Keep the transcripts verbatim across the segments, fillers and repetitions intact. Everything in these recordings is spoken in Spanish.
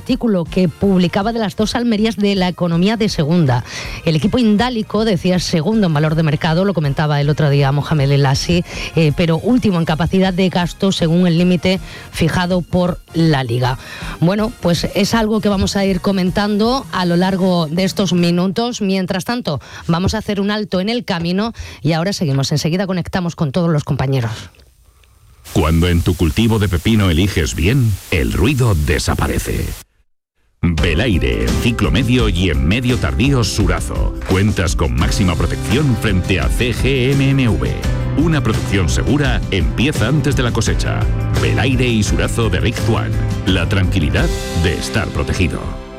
artículo que publicaba de las dos Almerías de la economía de segunda. El equipo indálico, decía, segundo en valor de mercado, lo comentaba el otro día Mohamed El Assi, eh, pero último en capacidad de gasto según el límite fijado por la Liga. Bueno, pues es algo que vamos a ir comentando a lo largo de estos minutos. Mientras tanto, vamos a hacer un alto en el camino y ahora seguimos. Enseguida conectamos con todos los compañeros. Cuando en tu cultivo de pepino eliges bien, el ruido desaparece. Belaire, en ciclo medio y en medio tardío Surazo. Cuentas con máxima protección frente a C G M N V. Una producción segura empieza antes de la cosecha. Belaire y Surazo de Rick Juan. La tranquilidad de estar protegido.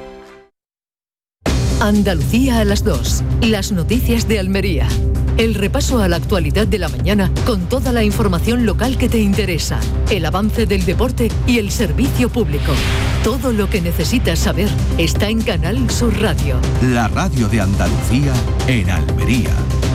Andalucía a las dos. Las noticias de Almería. El repaso a la actualidad de la mañana con toda la información local que te interesa, el avance del deporte y el servicio público. Todo lo que necesitas saber está en Canal Sur Radio. La radio de Andalucía en Almería.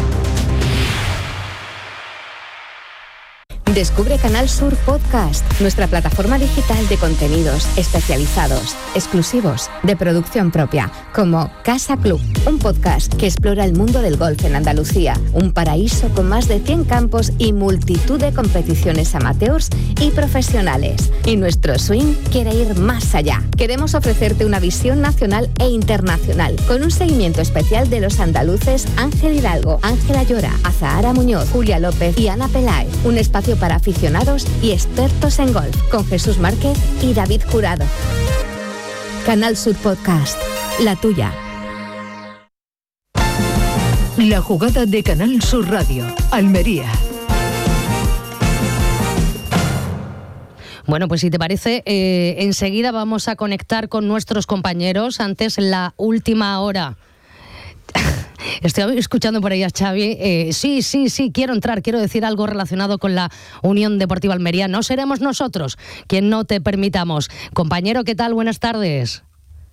Descubre Canal Sur Podcast, nuestra plataforma digital de contenidos especializados, exclusivos, de producción propia, como Casa Club, un podcast que explora el mundo del golf en Andalucía, un paraíso con más de cien campos y multitud de competiciones amateurs y profesionales. Y nuestro swing quiere ir más allá. Queremos ofrecerte una visión nacional e internacional, con un seguimiento especial de los andaluces Ángel Hidalgo, Ángela Llora, Azahara Muñoz, Julia López y Ana Peláez. Un espacio para aficionados y expertos en golf, con Jesús Márquez y David Jurado. Canal Sur Podcast, la tuya. La jugada de Canal Sur Radio, Almería. Bueno, pues si te parece, eh, enseguida vamos a conectar con nuestros compañeros. Antes, la última hora. Estoy escuchando por ahí a Xavi. Eh, sí, sí, sí, quiero entrar, quiero decir algo relacionado con la Unión Deportiva Almería. No seremos nosotros quien no te permitamos. Compañero, ¿qué tal? Buenas tardes.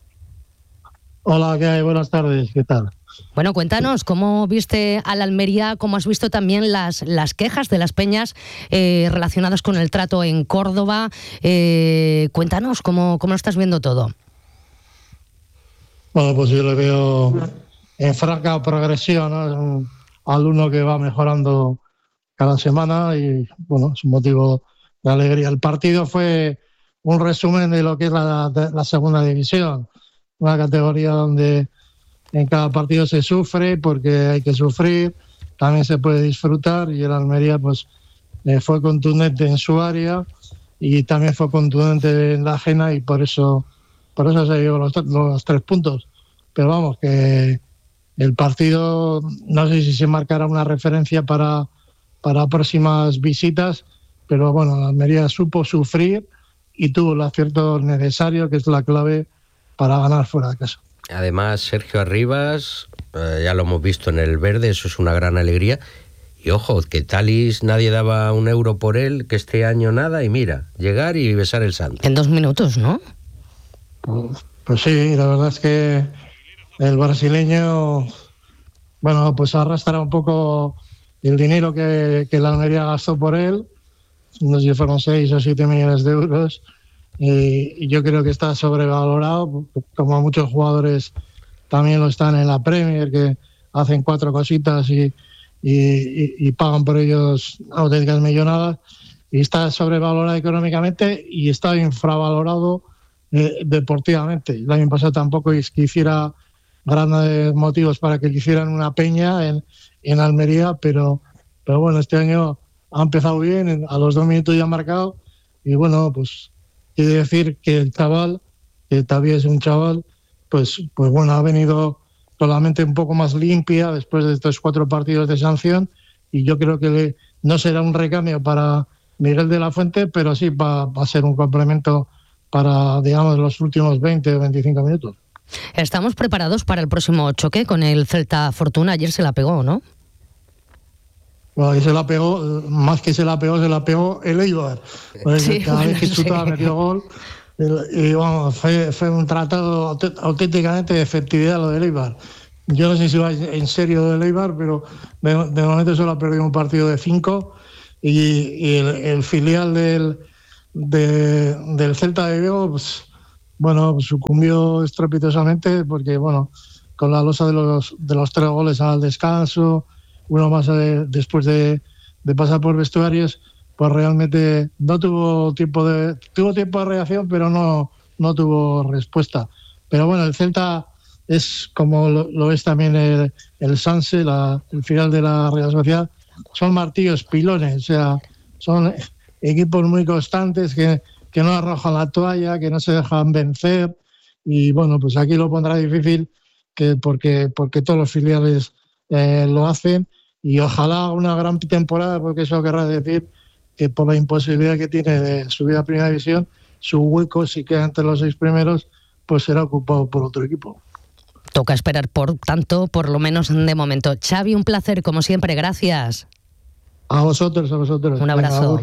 Hola, ¿qué hay? Buenas tardes, ¿qué tal? Bueno, cuéntanos, ¿cómo viste a la Almería? ¿Cómo has visto también las, las quejas de las peñas eh, relacionadas con el trato en Córdoba? Eh, cuéntanos, ¿cómo, ¿cómo lo estás viendo todo? Bueno, pues yo le veo en franca progresión, ¿no? Es un alumno que va mejorando cada semana y, bueno, es un motivo de alegría. El partido fue un resumen de lo que es la, la segunda división, una categoría donde en cada partido se sufre porque hay que sufrir, también se puede disfrutar, y el Almería pues eh, fue contundente en su área y también fue contundente en la ajena, y por eso por eso se llevó los, los tres puntos. Pero vamos, que el partido no sé si se marcará una referencia para, para próximas visitas, pero bueno, la Almería supo sufrir y tuvo el acierto necesario, que es la clave para ganar fuera de casa. Además, Sergio Arribas, eh, ya lo hemos visto en el verde, eso es una gran alegría. Y ojo, que Talis nadie daba un euro por él, que este año nada, y mira, llegar y besar el santo. En dos minutos, ¿no? Pues, pues sí, la verdad es que el brasileño, bueno, pues arrastra un poco el dinero que, que la Almería gastó por él, no sé si fueron seis o siete millones de euros. Y yo creo que está sobrevalorado, como muchos jugadores también lo están en la Premier, que hacen cuatro cositas y, y, y pagan por ellos auténticas millonadas, y está sobrevalorado económicamente y está infravalorado eh, deportivamente. El año pasado tampoco es que hiciera grandes motivos para que le hicieran una peña en, en Almería, pero, pero bueno, este año ha empezado bien, a los dos minutos ya ha marcado, y bueno, pues quiere decir que el chaval, que todavía es un chaval, pues, pues bueno, ha venido solamente un poco más limpia después de estos cuatro partidos de sanción, y yo creo que le, no será un recambio para Miguel de la Fuente, pero sí va, va a ser un complemento para, digamos, los últimos veinte o veinticinco minutos. Estamos preparados para el próximo choque con el Celta Fortuna. Ayer se la pegó, ¿no? Bueno, y se la pegó, más que se la pegó, se la pegó el Eibar. Pues sí, cada bueno, vez que chutaba sí. metió gol. Y bueno, fue, fue un tratado auténticamente de efectividad lo del Eibar. Yo no sé si va en serio lo del Eibar, pero de, de momento solo ha perdido un partido de cinco. Y, y el, el filial del, de, del Celta de Vigo, pues, bueno, sucumbió estrepitosamente porque, bueno, con la losa de los, de los tres goles al descanso, uno más de, después de, de pasar por vestuarios, pues realmente no tuvo tiempo de tuvo tiempo de reacción, pero no, no tuvo respuesta. Pero bueno, el Celta es como lo, lo es también el, el Sanse, la, el final de la Real Sociedad, son martillos pilones, o sea, son equipos muy constantes que, que no arrojan la toalla, que no se dejan vencer, y bueno, pues aquí lo pondrá difícil que porque, porque todos los filiales eh, lo hacen, y ojalá una gran temporada, porque eso querrá decir que por la imposibilidad que tiene de subir a Primera División, su hueco, si queda entre los seis primeros, pues será ocupado por otro equipo. Toca esperar, por tanto, por lo menos de momento. Xavi, un placer, como siempre, gracias. A vosotros, a vosotros. Un abrazo.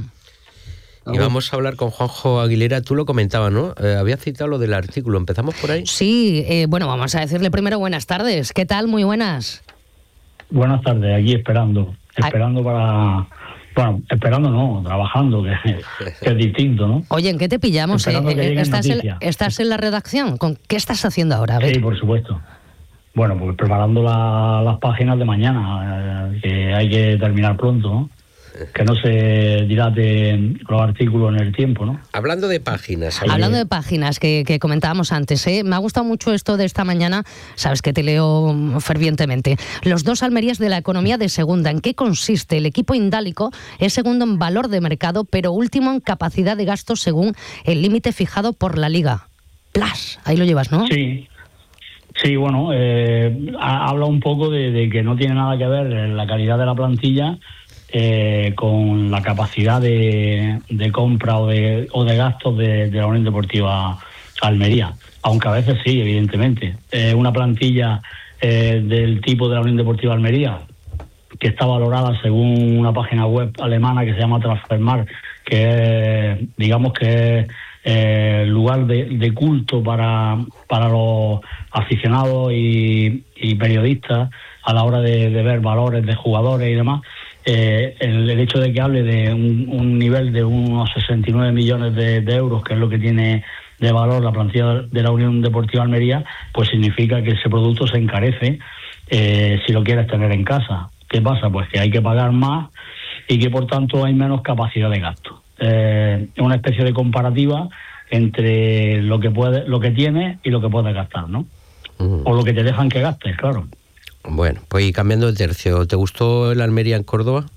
Y vamos a hablar con Juanjo Aguilera. Tú lo comentabas, ¿no? Eh, había citado lo del artículo. ¿Empezamos por ahí? Sí, eh, bueno, vamos a decirle primero buenas tardes. ¿Qué tal? Muy buenas. Buenas tardes, aquí esperando. Esperando para... Bueno, esperando no, trabajando, que, que es distinto, ¿no? Oye, ¿en qué te pillamos? Eh, Eh, ¿Estás, en, ¿Estás en la redacción? ¿Con qué estás haciendo ahora? A ver. Sí, por supuesto. Bueno, pues preparando la, las páginas de mañana, eh, que hay que terminar pronto, ¿no? Que no se dilate los artículos en el tiempo, ¿no? Hablando de páginas. Hay Hablando que... de páginas que, que comentábamos antes, ¿eh? Me ha gustado mucho esto de esta mañana, sabes que te leo fervientemente. Los dos Almerías de la economía de segunda. ¿En qué consiste? El equipo indálico es segundo en valor de mercado, pero último en capacidad de gasto según el límite fijado por la Liga. Plas, ahí lo llevas, ¿no? Sí. Sí, bueno, eh, habla un poco de, de que no tiene nada que ver la calidad de la plantilla Eh, con la capacidad de, de compra o de, o de gastos de, de la Unión Deportiva Almería, aunque a veces sí, evidentemente. Eh, una plantilla eh, del tipo de la Unión Deportiva Almería, que está valorada según una página web alemana que se llama Transfermarkt, que es, digamos que es eh, lugar de, de culto para, para los aficionados y, y periodistas a la hora de, de ver valores de jugadores y demás. Eh, el, el hecho de que hable de un, un nivel de unos sesenta y nueve millones de, de euros, que es lo que tiene de valor la plantilla de la Unión Deportiva Almería, pues significa que ese producto se encarece eh, si lo quieres tener en casa. ¿Qué pasa? Pues que hay que pagar más y que por tanto hay menos capacidad de gasto. Eh, es una especie de comparativa entre lo que puede, lo que tienes y lo que puedes gastar, ¿no? Uh-huh. O lo que te dejan que gastes, claro. Bueno, pues y cambiando de tercio, ¿te gustó el Almería en Córdoba?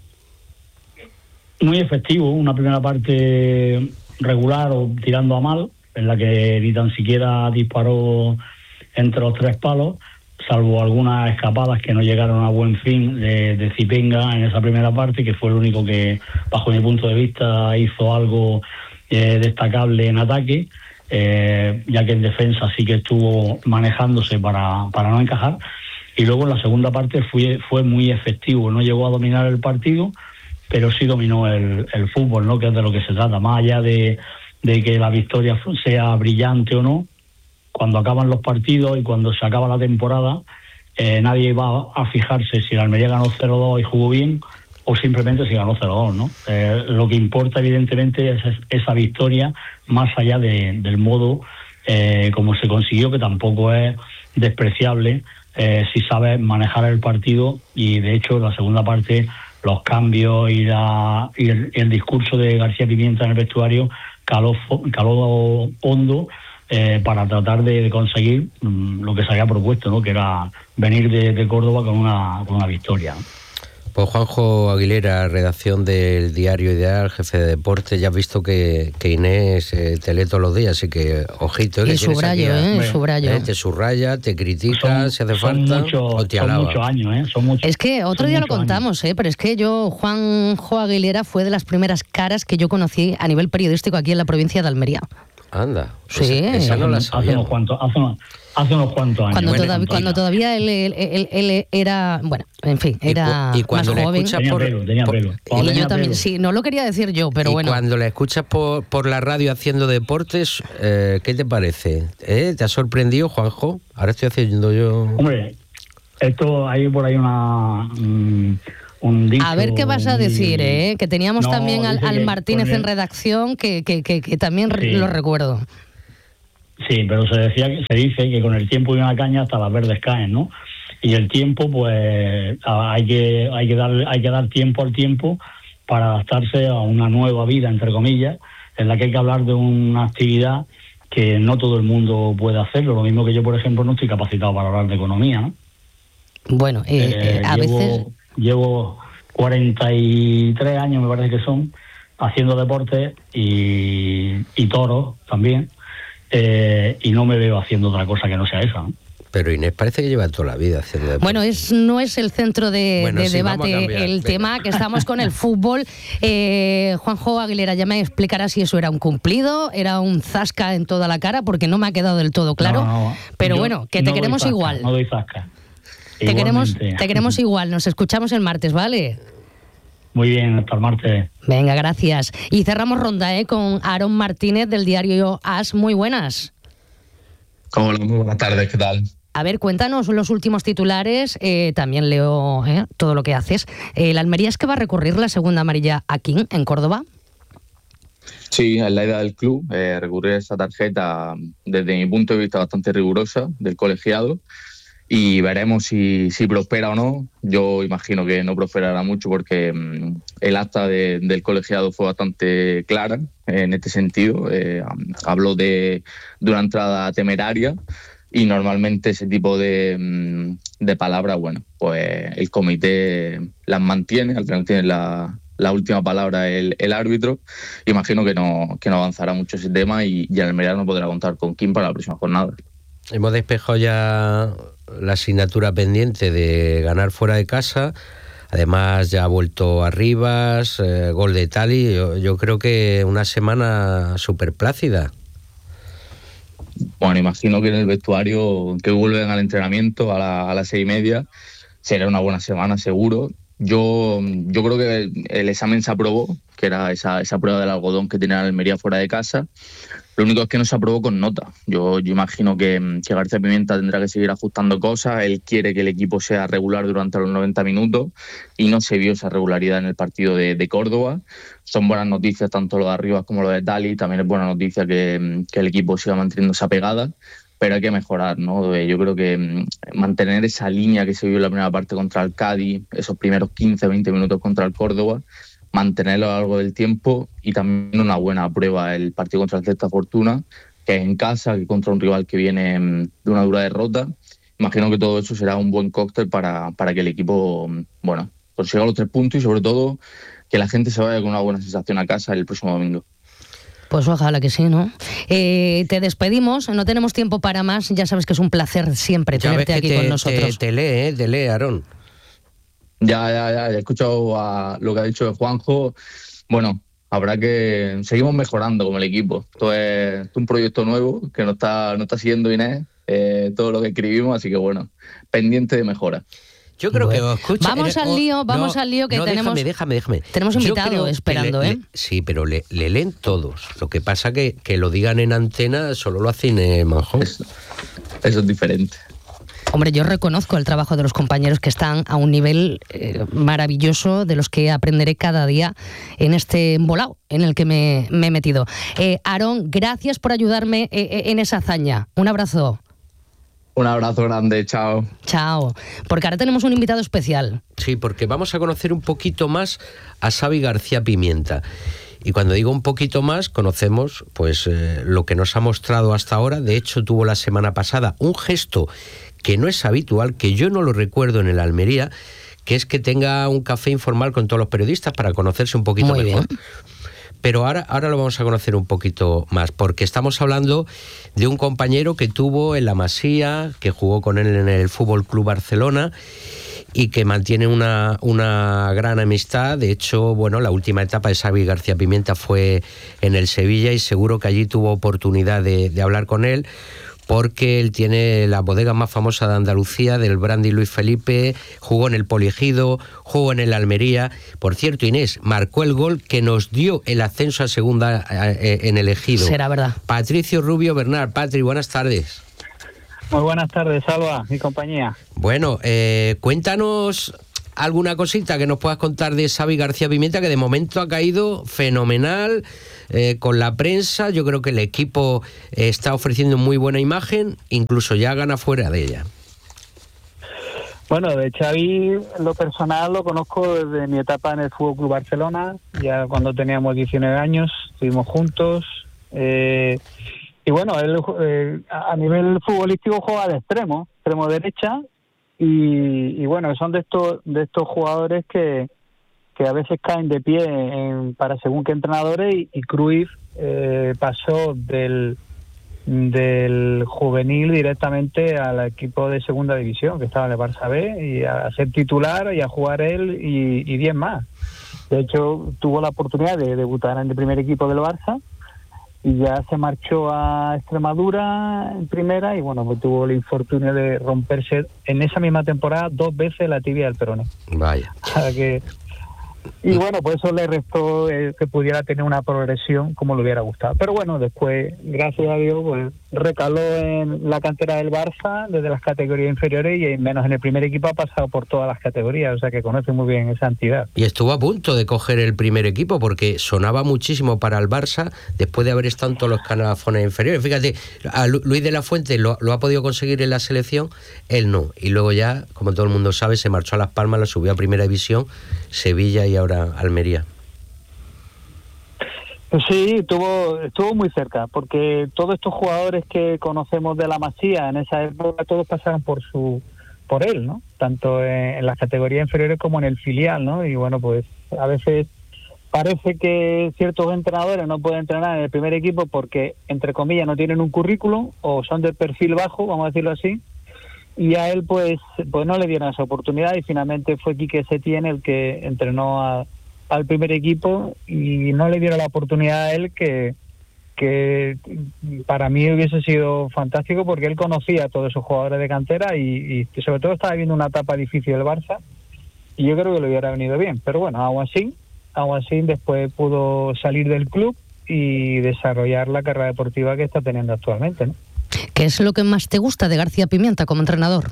Muy efectivo, una primera parte regular o tirando a mal, en la que ni tan siquiera disparó entre los tres palos, salvo algunas escapadas que no llegaron a buen fin de, de Zipenga en esa primera parte, que fue el único que, bajo mi punto de vista, hizo algo eh, destacable en ataque, eh, ya que en defensa sí que estuvo manejándose para, para no encajar. Y luego en la segunda parte fue, fue muy efectivo, no llegó a dominar el partido, pero sí dominó el, el fútbol, ¿no? Que es de lo que se trata, más allá de, de que la victoria sea brillante o no. Cuando acaban los partidos y cuando se acaba la temporada, eh, nadie va a fijarse si el Almería ganó cero dos y jugó bien o simplemente si ganó cero dos, ¿no? Eh, lo que importa evidentemente es esa victoria, más allá de, del modo eh, como se consiguió, que tampoco es despreciable eh, si sabes manejar el partido. Y de hecho la segunda parte, los cambios y, la, y, el, y el discurso de García Pimienta en el vestuario caló, caló hondo eh, para tratar de, de conseguir um, lo que se había propuesto, ¿no? Que era venir de, de Córdoba con una, con una victoria. Pues Juanjo Aguilera, redacción del Diario Ideal, jefe de deporte. Ya has visto que, que Inés eh, te lee todos los días, así que ojito. Y subrayo, ¿eh? Bueno, subrayo. Eh, te subraya, te critica, son, si hace falta, mucho, o te son alaba. muchos años, ¿eh? Son muchos, es que otro día lo contamos, ¿eh? Pero es que yo, Juanjo Aguilera, fue de las primeras caras que yo conocí a nivel periodístico aquí en la provincia de Almería. Anda, sí. Esa, esa no la sabía. Hace unos cuantos, hace unos, hace unos cuantos años. Cuando, bueno, todav- cuando todavía él, él, él, él era, bueno, en fin, era y, cu- y cuando más joven. Tenía por, pelo, tenía por, pelo. Y tenía yo también, pelo. sí, no lo quería decir yo, pero y bueno. cuando la escuchas por, por la radio haciendo deportes, eh, ¿qué te parece? ¿Eh? ¿Te ha sorprendido, Juanjo? Ahora estoy haciendo yo... Hombre, esto hay por ahí una... Um, un dicho, a ver qué vas a decir, ¿eh? Que teníamos no, también al, al Martínez el... en redacción, que, que, que, que también sí. lo recuerdo. Sí, pero se decía, se dice que con el tiempo y una caña hasta las verdes caen, ¿no? Y el tiempo, pues hay que hay que dar hay que dar tiempo al tiempo para adaptarse a una nueva vida, entre comillas, en la que hay que hablar de una actividad que no todo el mundo puede hacerlo. Lo mismo que yo, por ejemplo, no estoy capacitado para hablar de economía, ¿no? Bueno, eh, eh, a llevo, veces llevo cuarenta y tres años, me parece que son, haciendo deporte y, y toros también. Eh, y no me veo haciendo otra cosa que no sea esa, ¿no? Pero Inés parece que lleva toda la vida haciendo deporte. Bueno, es, no es el centro de, bueno, de sí, debate el Venga. tema, que estamos con el fútbol. Eh, Juanjo Aguilera ya me explicará si eso era un cumplido, era un zasca en toda la cara, porque no me ha quedado del todo claro. No, no, pero yo bueno, que te no doy queremos zasca, igual. No doy zasca. Te queremos, Igualmente. te queremos igual. Nos escuchamos el martes, ¿vale? Muy bien, hasta el martes. Venga, gracias. Y cerramos ronda ¿eh? con Aarón Martínez del diario As. Muy buenas. Hola, muy buenas tardes, ¿qué tal? A ver, cuéntanos los últimos titulares. Eh, también leo eh, todo lo que haces. Eh, ¿La Almería es que va a recurrir la segunda amarilla a King en Córdoba? Sí, es la idea del club, eh, recurrir a esa tarjeta desde mi punto de vista bastante rigurosa del colegiado y veremos si, si prospera o no. Yo imagino que no prosperará mucho porque mmm, el acta de, del colegiado fue bastante clara eh, en este sentido. Eh, habló de, de una entrada temeraria y normalmente ese tipo de, de palabras, bueno, pues el comité las mantiene, al final tiene la, la última palabra el, el árbitro. Imagino que no, que no avanzará mucho ese tema y, y el Almería no podrá contar con Kim para la próxima jornada. Hemos despejado ya la asignatura pendiente de ganar fuera de casa. Además ya ha vuelto Arribas, eh, gol de Tali. Yo, yo creo que una semana súper plácida. Bueno, imagino que en el vestuario, que vuelven al entrenamiento a, la, a las seis y media, será una buena semana seguro. Yo, yo creo que el examen se aprobó, que era esa, esa prueba del algodón que tenía la Almería fuera de casa. Lo único es que no se aprobó con nota. Yo, yo imagino que, que García Pimienta tendrá que seguir ajustando cosas. Él quiere que el equipo sea regular durante los noventa minutos y no se vio esa regularidad en el partido de, de Córdoba. Son buenas noticias tanto lo de Arribas como lo de Tali. También es buena noticia que, que el equipo siga manteniendo esa pegada, pero hay que mejorar, ¿no? Yo creo que mantener esa línea que se vio en la primera parte contra el Cádiz, esos primeros quince a veinte minutos contra el Córdoba, mantenerlo a lo largo del tiempo y también una buena prueba el partido contra el Celta Fortuna, que es en casa, que contra un rival que viene de una dura derrota. Imagino que todo eso será un buen cóctel para, para que el equipo, bueno, consiga los tres puntos y sobre todo que la gente se vaya con una buena sensación a casa el próximo domingo. Pues ojalá que sí, ¿no? Eh, te despedimos, no tenemos tiempo para más, ya sabes que es un placer siempre ya tenerte aquí te, con nosotros. Te, te lee, ¿eh? Te lee, Aarón. Ya, ya, ya, he escuchado a lo que ha dicho Juanjo. Bueno, habrá que... Seguimos mejorando como el equipo. Esto es, esto es un proyecto nuevo que nos está, nos está siguiendo Inés, eh, todo lo que escribimos, así que bueno, pendiente de mejora. Yo creo bueno, que escucha, vamos eres, al lío, vamos no, al lío que no, tenemos. Déjame, déjame, déjame. Tenemos invitado esperando, le, ¿eh? Le, sí, pero le, le leen todos. Lo que pasa que que lo digan en antena solo lo hacen en Manjón. Eso, eso es diferente. Hombre, yo reconozco el trabajo de los compañeros que están a un nivel eh, maravilloso, de los que aprenderé cada día en este embolado en el que me, me he metido. Eh, Aarón, gracias por ayudarme eh, en esa hazaña. Un abrazo. Un abrazo grande, chao. Chao. Porque ahora tenemos un invitado especial. Sí, porque vamos a conocer un poquito más a Xavi García Pimienta. Y cuando digo un poquito más, conocemos pues eh, lo que nos ha mostrado hasta ahora. De hecho, tuvo la semana pasada un gesto que no es habitual, que yo no lo recuerdo en el Almería, que es que tenga un café informal con todos los periodistas para conocerse un poquito Muy mejor. bien. Pero ahora, ahora lo vamos a conocer un poquito más, porque estamos hablando de un compañero que tuvo en la Masía, que jugó con él en el F C Barcelona y que mantiene una, una gran amistad. De hecho, bueno, la última etapa de Xavi García Pimienta fue en el Sevilla y seguro que allí tuvo oportunidad de, de hablar con él, porque él tiene la bodega más famosa de Andalucía, del brandy Luis Felipe, jugó en el Poligido, jugó en el Almería. Por cierto, Inés, marcó el gol que nos dio el ascenso a segunda en el Ejido. Será verdad. Patricio Rubio Bernal. Patri, buenas tardes. Muy buenas tardes, Salva, mi compañía. Bueno, eh, cuéntanos alguna cosita que nos puedas contar de Xavi García Pimienta, que de momento ha caído fenomenal eh, con la prensa. Yo creo que el equipo eh, está ofreciendo muy buena imagen, incluso ya gana fuera de ella. Bueno, de Xavi, lo personal lo conozco desde mi etapa en el Fútbol Club Barcelona, ya cuando teníamos diecinueve años, estuvimos juntos. Eh, y bueno, él eh, a nivel futbolístico juega de extremo, extremo derecha. Y, y bueno, son de estos de estos jugadores que, que a veces caen de pie en, para según qué entrenadores, y, y Cruyff eh, pasó del del juvenil directamente al equipo de segunda división, que estaba en el Barça B, y a ser titular y a jugar él y, y diez más. De hecho, tuvo la oportunidad de debutar en el primer equipo del Barça, y ya se marchó a Extremadura en primera, y bueno, pues tuvo el infortunio de romperse en esa misma temporada dos veces la tibia del peroné. Vaya. O sea que, y bueno, pues eso le restó eh, que pudiera tener una progresión como le hubiera gustado. Pero bueno, después, gracias a Dios, pues recaló en la cantera del Barça desde las categorías inferiores, y menos en el primer equipo ha pasado por todas las categorías, o sea que conoce muy bien esa entidad. Y estuvo a punto de coger el primer equipo porque sonaba muchísimo para el Barça después de haber estado en todos los escalafones inferiores. Fíjate, a Luis de la Fuente lo, lo ha podido conseguir en la selección, él no. Y luego ya, como todo el mundo sabe, se marchó a Las Palmas, lo subió a Primera División, Sevilla y ahora Almería. Sí, estuvo, estuvo muy cerca, porque todos estos jugadores que conocemos de la Masía en esa época, todos pasaron por su por él, ¿no? Tanto en, en las categorías inferiores como en el filial, ¿no? Y bueno, pues a veces parece que ciertos entrenadores no pueden entrenar en el primer equipo porque, entre comillas, no tienen un currículum o son de perfil bajo, vamos a decirlo así, y a él pues pues no le dieron esa oportunidad, y finalmente fue Quique Setién el que entrenó a al primer equipo, y no le dieron la oportunidad a él, que que para mí hubiese sido fantástico, porque él conocía a todos esos jugadores de cantera y, y sobre todo estaba viendo una etapa difícil del Barça, y yo creo que le hubiera venido bien. Pero bueno, aún así, aún así después pudo salir del club y desarrollar la carrera deportiva que está teniendo actualmente, ¿no? ¿Qué es lo que más te gusta de García Pimienta como entrenador?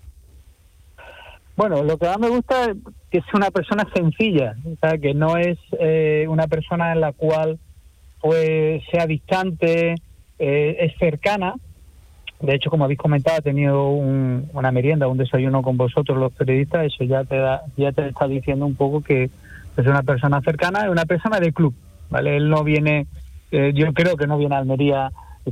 Bueno, lo que más me gusta es que es una persona sencilla, o sea, que no es eh, una persona en la cual pues sea distante, eh, es cercana. De hecho, como habéis comentado, ha tenido un, una merienda, un desayuno con vosotros los periodistas, eso ya te da, ya te está diciendo un poco que es una persona cercana, es una persona del club, ¿vale? Él no viene, eh, yo creo que no viene a Almería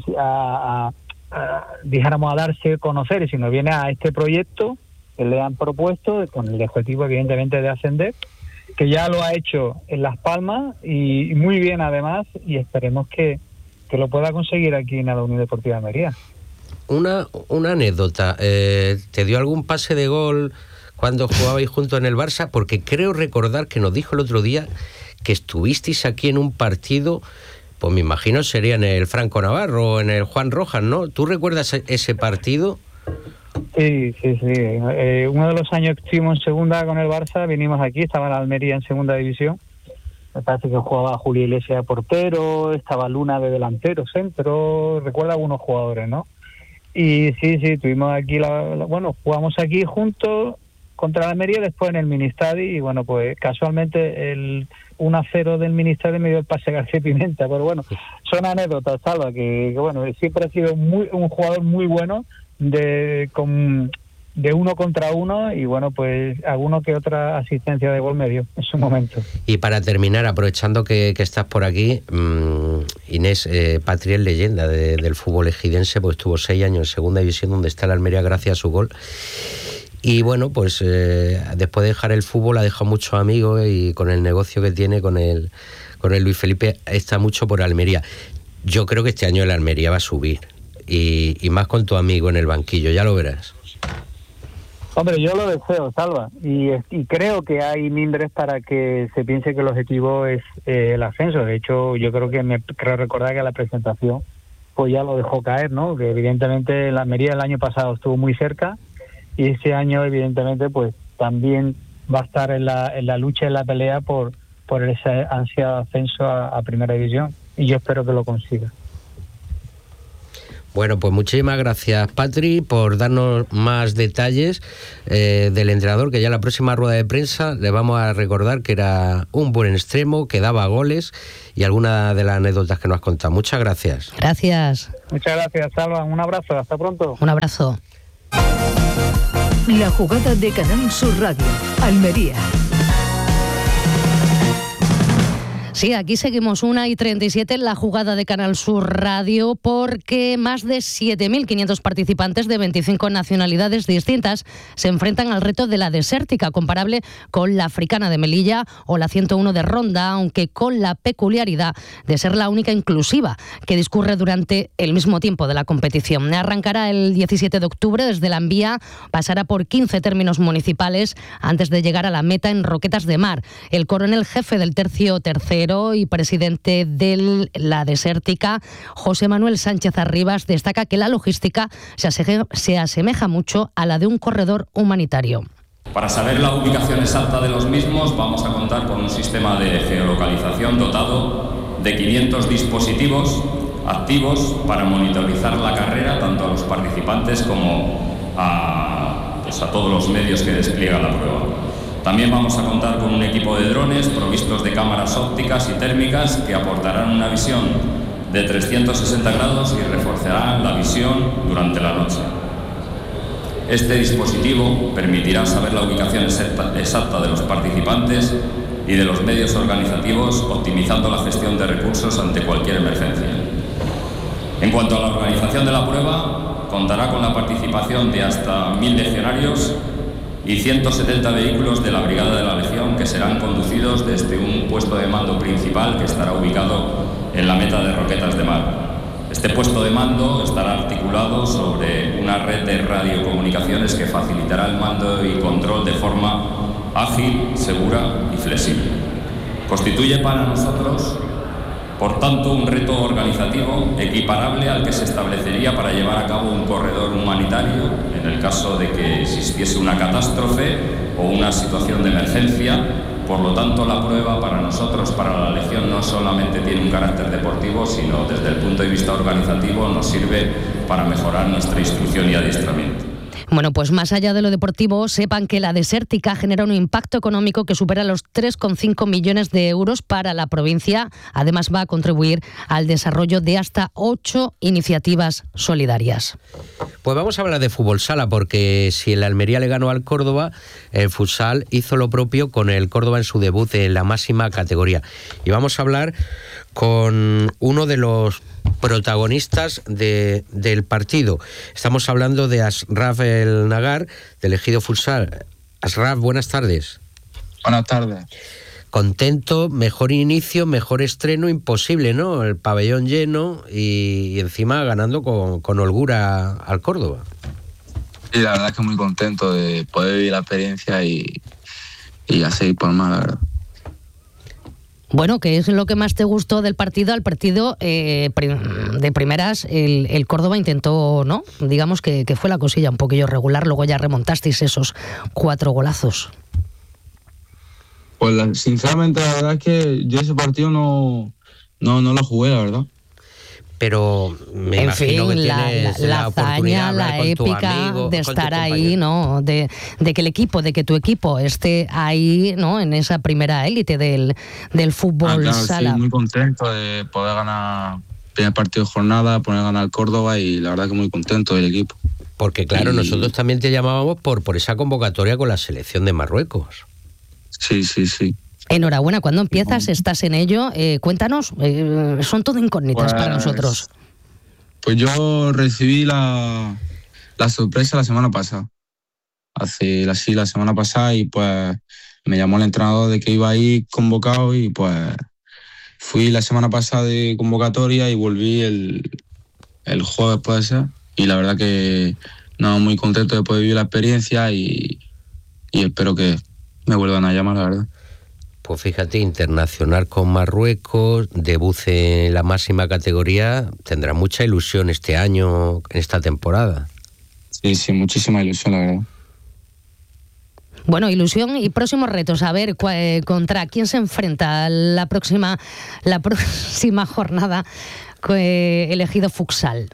a, a, a, dijéramos, a darse a conocer, sino viene a este proyecto que le han propuesto, con el objetivo evidentemente de ascender, que ya lo ha hecho en Las Palmas y muy bien además, y esperemos que, que lo pueda conseguir aquí en la Unión Deportiva de Almería. Una, una anécdota, eh, ¿te dio algún pase de gol cuando jugabais juntos en el Barça? Porque creo recordar que nos dijo el otro día que estuvisteis aquí en un partido, pues me imagino sería en el Franco Navarro o en el Juan Rojas, ¿no? ¿Tú recuerdas ese partido? Sí, sí, sí. Eh, uno de los años que estuvimos en segunda con el Barça, vinimos aquí, estaba la Almería en segunda división. Me parece que jugaba Julio Iglesias de portero, estaba Luna de delantero, centro, recuerda algunos jugadores, ¿no? Y sí, sí, tuvimos aquí, la, la, bueno, jugamos aquí juntos contra la Almería, después en el Ministadi, y bueno, pues casualmente el uno a cero del Ministadi me dio el pase a García Pimienta, pero bueno, son anécdotas, Salva, que, que bueno, siempre ha sido muy, un jugador muy bueno, de con de uno contra uno, y bueno, pues alguno que otra asistencia de gol me dio en su momento. Y para terminar, aprovechando que, que estás por aquí, mmm, Inés, eh, Patri es leyenda de, del fútbol ejidense, pues estuvo seis años en segunda división, donde está la Almería gracias a su gol. Y bueno, pues eh, después de dejar el fútbol ha dejado muchos amigos, y con el negocio que tiene con el, con el Luis Felipe está mucho por Almería. Yo creo que este año la Almería va a subir. Y, y más con tu amigo en el banquillo, ya lo verás. Hombre, yo lo deseo, Salva, y, y creo que hay mimbres para que se piense que el objetivo es eh, el ascenso. De hecho, yo creo que me creo recordar que la presentación pues ya lo dejó caer, ¿no? Que evidentemente la Almería el año pasado estuvo muy cerca, y este año evidentemente pues también va a estar en la, en la lucha, en la pelea por, por ese ansiado ascenso a, a Primera División, y yo espero que lo consiga. Bueno, pues muchísimas gracias, Patri, por darnos más detalles eh, del entrenador, que ya en la próxima rueda de prensa le vamos a recordar que era un buen extremo, que daba goles y algunas de las anécdotas que nos has contado. Muchas gracias. Gracias. Muchas gracias, Salva. Un abrazo. Hasta pronto. Un abrazo. La jugada de Canal Sur Radio, Almería. Sí, aquí seguimos una y treinta y siete en la jugada de Canal Sur Radio, porque más de siete mil quinientos participantes de veinticinco nacionalidades distintas se enfrentan al reto de la desértica, comparable con la africana de Melilla o la ciento uno de Ronda, aunque con la peculiaridad de ser la única inclusiva que discurre durante el mismo tiempo de la competición. Arrancará el diecisiete de octubre desde la Envía, pasará por quince términos municipales antes de llegar a la meta en Roquetas de Mar. El coronel jefe del tercio tercero y presidente de la desértica, José Manuel Sánchez Arribas, destaca que la logística se asemeja, se asemeja mucho a la de un corredor humanitario. Para saber la ubicación exacta de los mismos vamos a contar con un sistema de geolocalización dotado de quinientos dispositivos activos para monitorizar la carrera tanto a los participantes como a, pues a todos los medios que despliega la prueba. También vamos a contar con un equipo de drones provistos de cámaras ópticas y térmicas que aportarán una visión de trescientos sesenta grados y reforzarán la visión durante la noche. Este dispositivo permitirá saber la ubicación exacta de los participantes y de los medios organizativos, optimizando la gestión de recursos ante cualquier emergencia. En cuanto a la organización de la prueba, contará con la participación de hasta mil legionarios y ciento setenta vehículos de la Brigada de la Legión, que serán conducidos desde un puesto de mando principal que estará ubicado en la meta de Roquetas de Mar. Este puesto de mando estará articulado sobre una red de radiocomunicaciones que facilitará el mando y control de forma ágil, segura y flexible. Constituye para nosotros, por tanto, un reto organizativo equiparable al que se establecería para llevar a cabo un corredor humanitario en el caso de que existiese una catástrofe o una situación de emergencia. Por lo tanto, la prueba para nosotros, para la Legión, no solamente tiene un carácter deportivo, sino desde el punto de vista organizativo nos sirve para mejorar nuestra instrucción y adiestramiento. Bueno, pues más allá de lo deportivo, sepan que la desértica genera un impacto económico que supera los tres coma cinco millones de euros para la provincia. Además, va a contribuir al desarrollo de hasta ocho iniciativas solidarias. Pues vamos a hablar de fútbol sala, porque si el Almería le ganó al Córdoba, el futsal hizo lo propio con el Córdoba en su debut en la máxima categoría. Y vamos a hablar con uno de los protagonistas de, del partido. Estamos hablando de Ashraf El Nagar, del Ejido Futsal. Ashraf, buenas tardes. Buenas tardes. Contento, mejor inicio, mejor estreno imposible, ¿no? El pabellón lleno y, y encima ganando con, con holgura al Córdoba. Sí, la verdad es que muy contento de poder vivir la experiencia y, y a seguir por más, la verdad. Bueno, ¿qué es lo que más te gustó del partido? Al partido, eh, de primeras, el, el Córdoba intentó, ¿no? Digamos que, que fue la cosilla un poquillo regular, luego ya remontasteis esos cuatro golazos. Pues la, sinceramente, la verdad es que yo ese partido no, no, no lo jugué, la verdad. Pero me en imagino fin, que la, tienes la, la, la oportunidad hazaña, de la con épica amigo, de estar ahí, ¿no? De, de que el equipo, de que tu equipo esté ahí, ¿no? En esa primera élite del, del fútbol ah, claro, sala. Sí, muy contento de poder ganar el primer partido de jornada, poder ganar Córdoba y la verdad que muy contento del equipo. Porque claro, y nosotros también te llamábamos por, por esa convocatoria con la selección de Marruecos. Sí, sí, sí. Enhorabuena, cuando empiezas, estás en ello. Eh, cuéntanos, eh, son todo incógnitas pues, para nosotros. Pues yo recibí la, la sorpresa la semana pasada. Hace así la semana pasada y pues me llamó el entrenador de que iba ahí convocado y pues fui la semana pasada de convocatoria y volví el, el jueves, puede ser. Y la verdad que no, muy contento de poder vivir la experiencia y, y espero que me vuelvan a llamar, la verdad. Pues fíjate, internacional con Marruecos, debut en la máxima categoría, tendrá mucha ilusión este año, en esta temporada. Sí, sí, muchísima ilusión, la verdad. Bueno, ilusión y próximos retos. A ver, ¿contra quién se enfrenta la próxima, la próxima jornada el Ejido Futsal?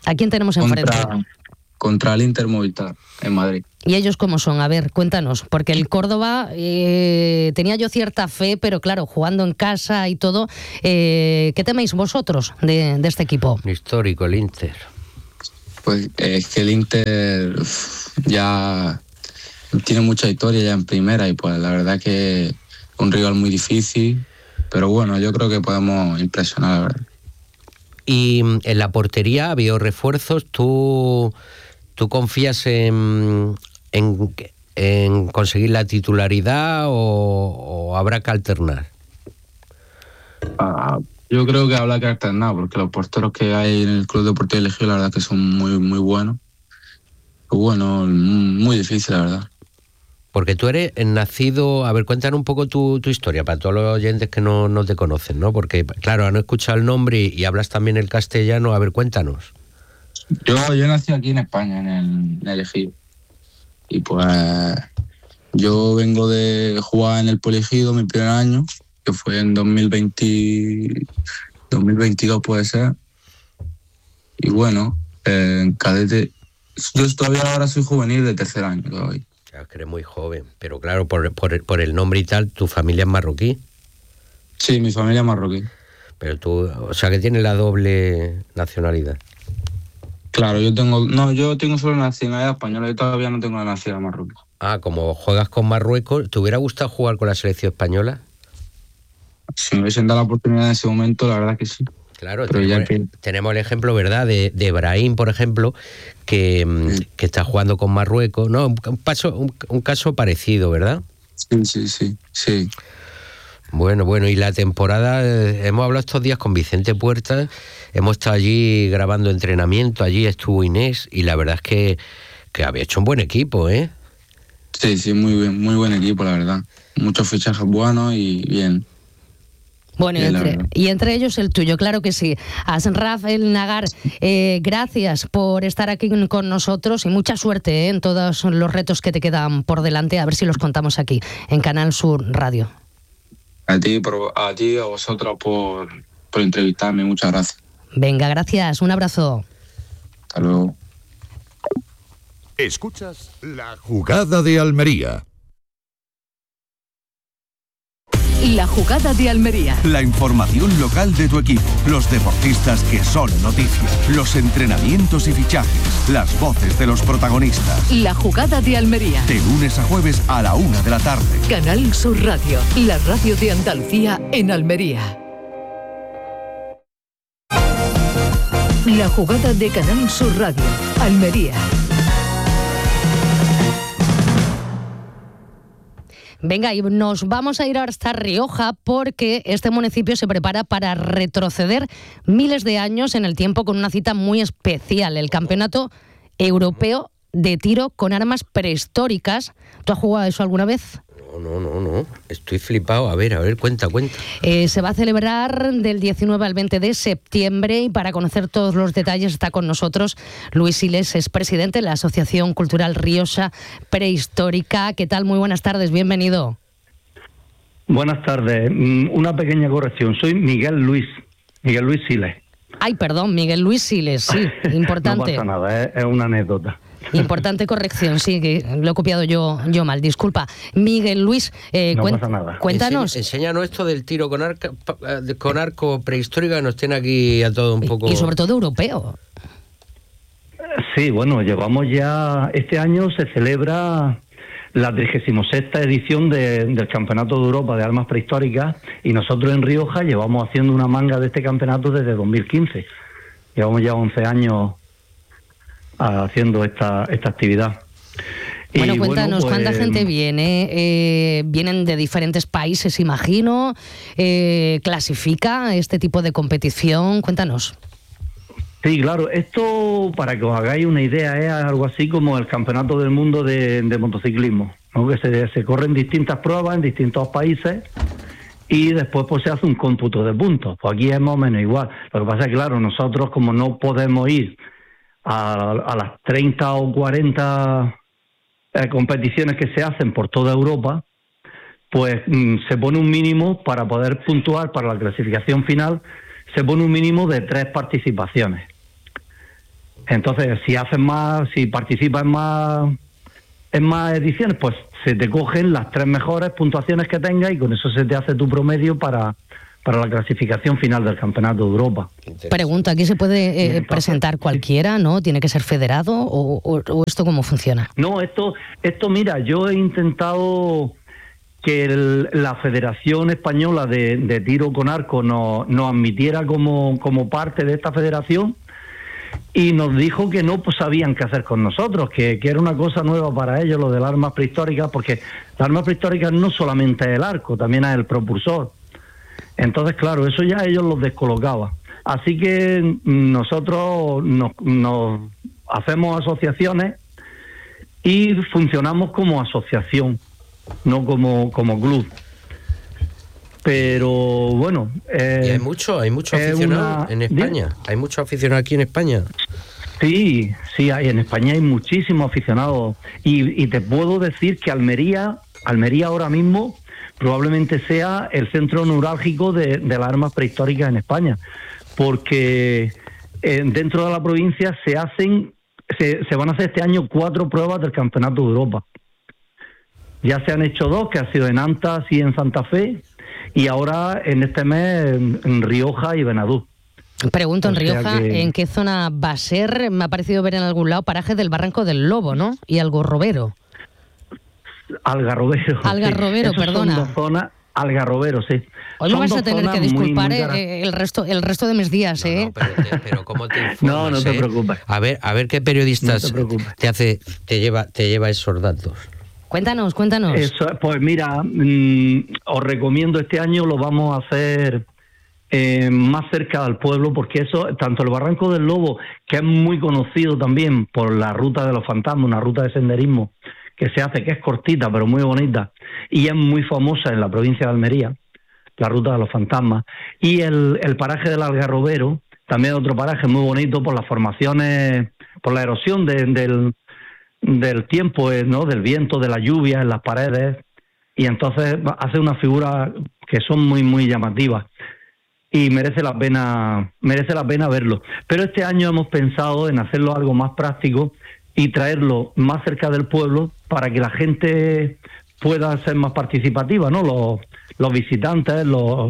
¿A quién tenemos contra, enfrente? Contra el Inter Movistar, en Madrid. ¿Y ellos cómo son? A ver, cuéntanos, porque el Córdoba eh, tenía yo cierta fe, pero claro, jugando en casa y todo, eh, ¿qué teméis vosotros de, de este equipo? Histórico, el Inter. Pues es que el Inter ya tiene mucha historia ya en primera y pues la verdad que es un rival muy difícil, pero bueno, yo creo que podemos impresionar, la verdad. Y en la portería ha habido refuerzos. ¿Tú, tú confías en, en, en conseguir la titularidad o, o habrá que alternar? Ah, yo creo que habrá que alternar porque los porteros que hay en el Club Deportivo Ejido la verdad que son muy, muy buenos. Pues bueno, muy difícil, la verdad. Porque tú eres nacido... A ver, cuéntanos un poco tu, tu historia, para todos los oyentes que no, no te conocen, ¿no? Porque, claro, han escuchado el nombre y, y hablas también el castellano. A ver, cuéntanos. Yo, yo nací aquí en España, en el, en el Ejido. Y pues yo vengo de jugar en el Poliegido mi primer año, que fue en dos mil veinte, dos mil veintidós puede ser. Y bueno, eh, en cadete... Yo todavía ahora soy juvenil de tercer año todavía. Claro, que eres muy joven, pero claro, por, por, por el nombre y tal, ¿tu familia es marroquí? Sí, mi familia es marroquí. Pero tú, o sea, que tienes la doble nacionalidad. Claro, yo tengo, no, yo tengo solo nacionalidad española, yo todavía no tengo la nacionalidad marroquí. Ah, como juegas con Marruecos, ¿te hubiera gustado jugar con la selección española? Si me hubiesen dado la oportunidad en ese momento, la verdad que sí. Claro, tenemos, que... tenemos el ejemplo, ¿verdad?, de, de Brahim, por ejemplo, que, sí. que está jugando con Marruecos, ¿no? Un, un, paso, un, un caso parecido, ¿verdad? Sí, sí, sí, sí. Bueno, bueno, y la temporada, eh, hemos hablado estos días con Vicente Puertas, hemos estado allí grabando entrenamiento, allí estuvo Inés, y la verdad es que, que había hecho un buen equipo, ¿eh? Sí, sí, muy bien, muy buen equipo, la verdad. Muchos fichajes buenos y bien. Bueno, y entre, y entre ellos el tuyo, claro que sí. Ashraf El Nagar, eh, gracias por estar aquí con nosotros y mucha suerte, ¿eh?, en todos los retos que te quedan por delante, a ver si los contamos aquí, en Canal Sur Radio. A ti, por, a ti y a vosotros por, por entrevistarme, muchas gracias. Venga, gracias, un abrazo. Hasta luego. Escuchas La Jugada de Almería. La Jugada de Almería. La información local de tu equipo, los deportistas que son noticia, los entrenamientos y fichajes, las voces de los protagonistas. La Jugada de Almería. De lunes a jueves a la una de la tarde. Canal Sur Radio, la radio de Andalucía en Almería. La Jugada de Canal Sur Radio, Almería. Venga, y nos vamos a ir hasta Rioja porque este municipio se prepara para retroceder miles de años en el tiempo con una cita muy especial, el Campeonato Europeo de Tiro con Armas Prehistóricas. ¿Tú has jugado eso alguna vez? No, no, no, no. Estoy flipado. A ver, a ver, cuenta, cuenta. Eh, se va a celebrar del diecinueve al veinte de septiembre y para conocer todos los detalles está con nosotros Luis Siles, es presidente de la Asociación Cultural Rioja Prehistórica. ¿Qué tal? Muy buenas tardes, bienvenido. Buenas tardes. Una pequeña corrección. Soy Miguel Luis, Miguel Luis Siles. Ay, perdón, Miguel Luis Siles, sí, importante. No pasa nada, es, es una anécdota. Importante corrección, sí, que lo he copiado yo yo mal, disculpa. Miguel Luis, eh, no cuen- pasa nada. cuéntanos. Enseña, enséñanos esto del tiro con, arca, con arco prehistórico, que nos tiene aquí a todo un poco... Y sobre todo europeo. Sí, bueno, llevamos ya... Este año se celebra la trigésima sexta edición de, del Campeonato de Europa de Armas Prehistóricas y nosotros en Rioja llevamos haciendo una manga de este campeonato desde dos mil quince. Llevamos ya once años haciendo esta esta actividad. Bueno, y cuéntanos, bueno, pues, ¿cuánta gente viene? Eh, ¿Vienen de diferentes países, imagino? Eh, ¿Clasifica este tipo de competición? Cuéntanos. Sí, claro. Esto, para que os hagáis una idea, es algo así como el Campeonato del Mundo de, de motociclismo, ¿no? Que se, se corren distintas pruebas en distintos países y después pues se hace un cómputo de puntos. Pues aquí es más o menos igual. Lo que pasa es que, claro, nosotros como no podemos ir a, a las treinta o cuarenta eh, competiciones que se hacen por toda Europa, pues mm, se pone un mínimo para poder puntuar para la clasificación final, se pone un mínimo de tres participaciones. Entonces, si haces más, si participas en más, en más ediciones, pues se te cogen las tres mejores puntuaciones que tengas y con eso se te hace tu promedio para, para la clasificación final del Campeonato de Europa. Pregunta, ¿aquí se puede eh, presentar cualquiera, no? ¿Tiene que ser federado o, o, o esto cómo funciona? No, esto, esto mira, yo he intentado que el, la Federación Española de, de Tiro con Arco nos, nos admitiera como, como parte de esta federación, y nos dijo que no pues, sabían qué hacer con nosotros, que, que era una cosa nueva para ellos lo de las armas prehistóricas, porque las armas prehistóricas no solamente es el arco, también es el propulsor. Entonces, claro, eso ya ellos los descolocaba. Así que nosotros nos, nos hacemos asociaciones y funcionamos como asociación, no como, como club. Pero bueno... Eh, y hay mucho, hay mucho aficionado una... en España. ¿Sí? Hay mucho aficionado aquí en España. Sí, sí, hay, en España hay muchísimos aficionados. Y, y te puedo decir que Almería, Almería ahora mismo probablemente sea el centro neurálgico de, de las armas prehistóricas en España. Porque eh, dentro de la provincia se hacen, se, se van a hacer este año cuatro pruebas del Campeonato de Europa. Ya se han hecho dos, que ha sido en Antas y en Santa Fe, y ahora en este mes en, en Rioja y Benadú. Pregunto, en O sea Rioja, que- ¿en qué zona va a ser? Me ha parecido ver en algún lado parajes del Barranco del Lobo, ¿no? Y Algarrobero. Algarrobero. Algarrobero, sí. Esos perdona. Son dos zonas, Algarrobero, sí. Hoy me Son vas a dos tener zonas que muy, disculpar muy eh, cara- el resto el resto de mis días, ¿eh? Pero ¿cómo te informas, No, no te eh? preocupes. A ver, a ver qué periodistas No te preocupes. te hace, te lleva, te lleva esos datos. Cuéntanos, cuéntanos. Eso, pues mira, mm, os recomiendo este año, lo vamos a hacer eh, más cerca del pueblo, porque eso, tanto el Barranco del Lobo, que es muy conocido también por la ruta de los fantasmas, una ruta de senderismo que se hace, que es cortita pero muy bonita, y es muy famosa en la provincia de Almería, la ruta de los fantasmas, y el, el paraje del Algarrobero, también otro paraje muy bonito por las formaciones, por la erosión de- del, del tiempo, eh, ¿no? Del viento, de la lluvia en las paredes, y entonces hace unas figuras que son muy muy llamativas y merece la pena merece la pena verlo. Pero este año hemos pensado en hacerlo algo más práctico y traerlo más cerca del pueblo para que la gente pueda ser más participativa, ¿no? Los, los visitantes, los,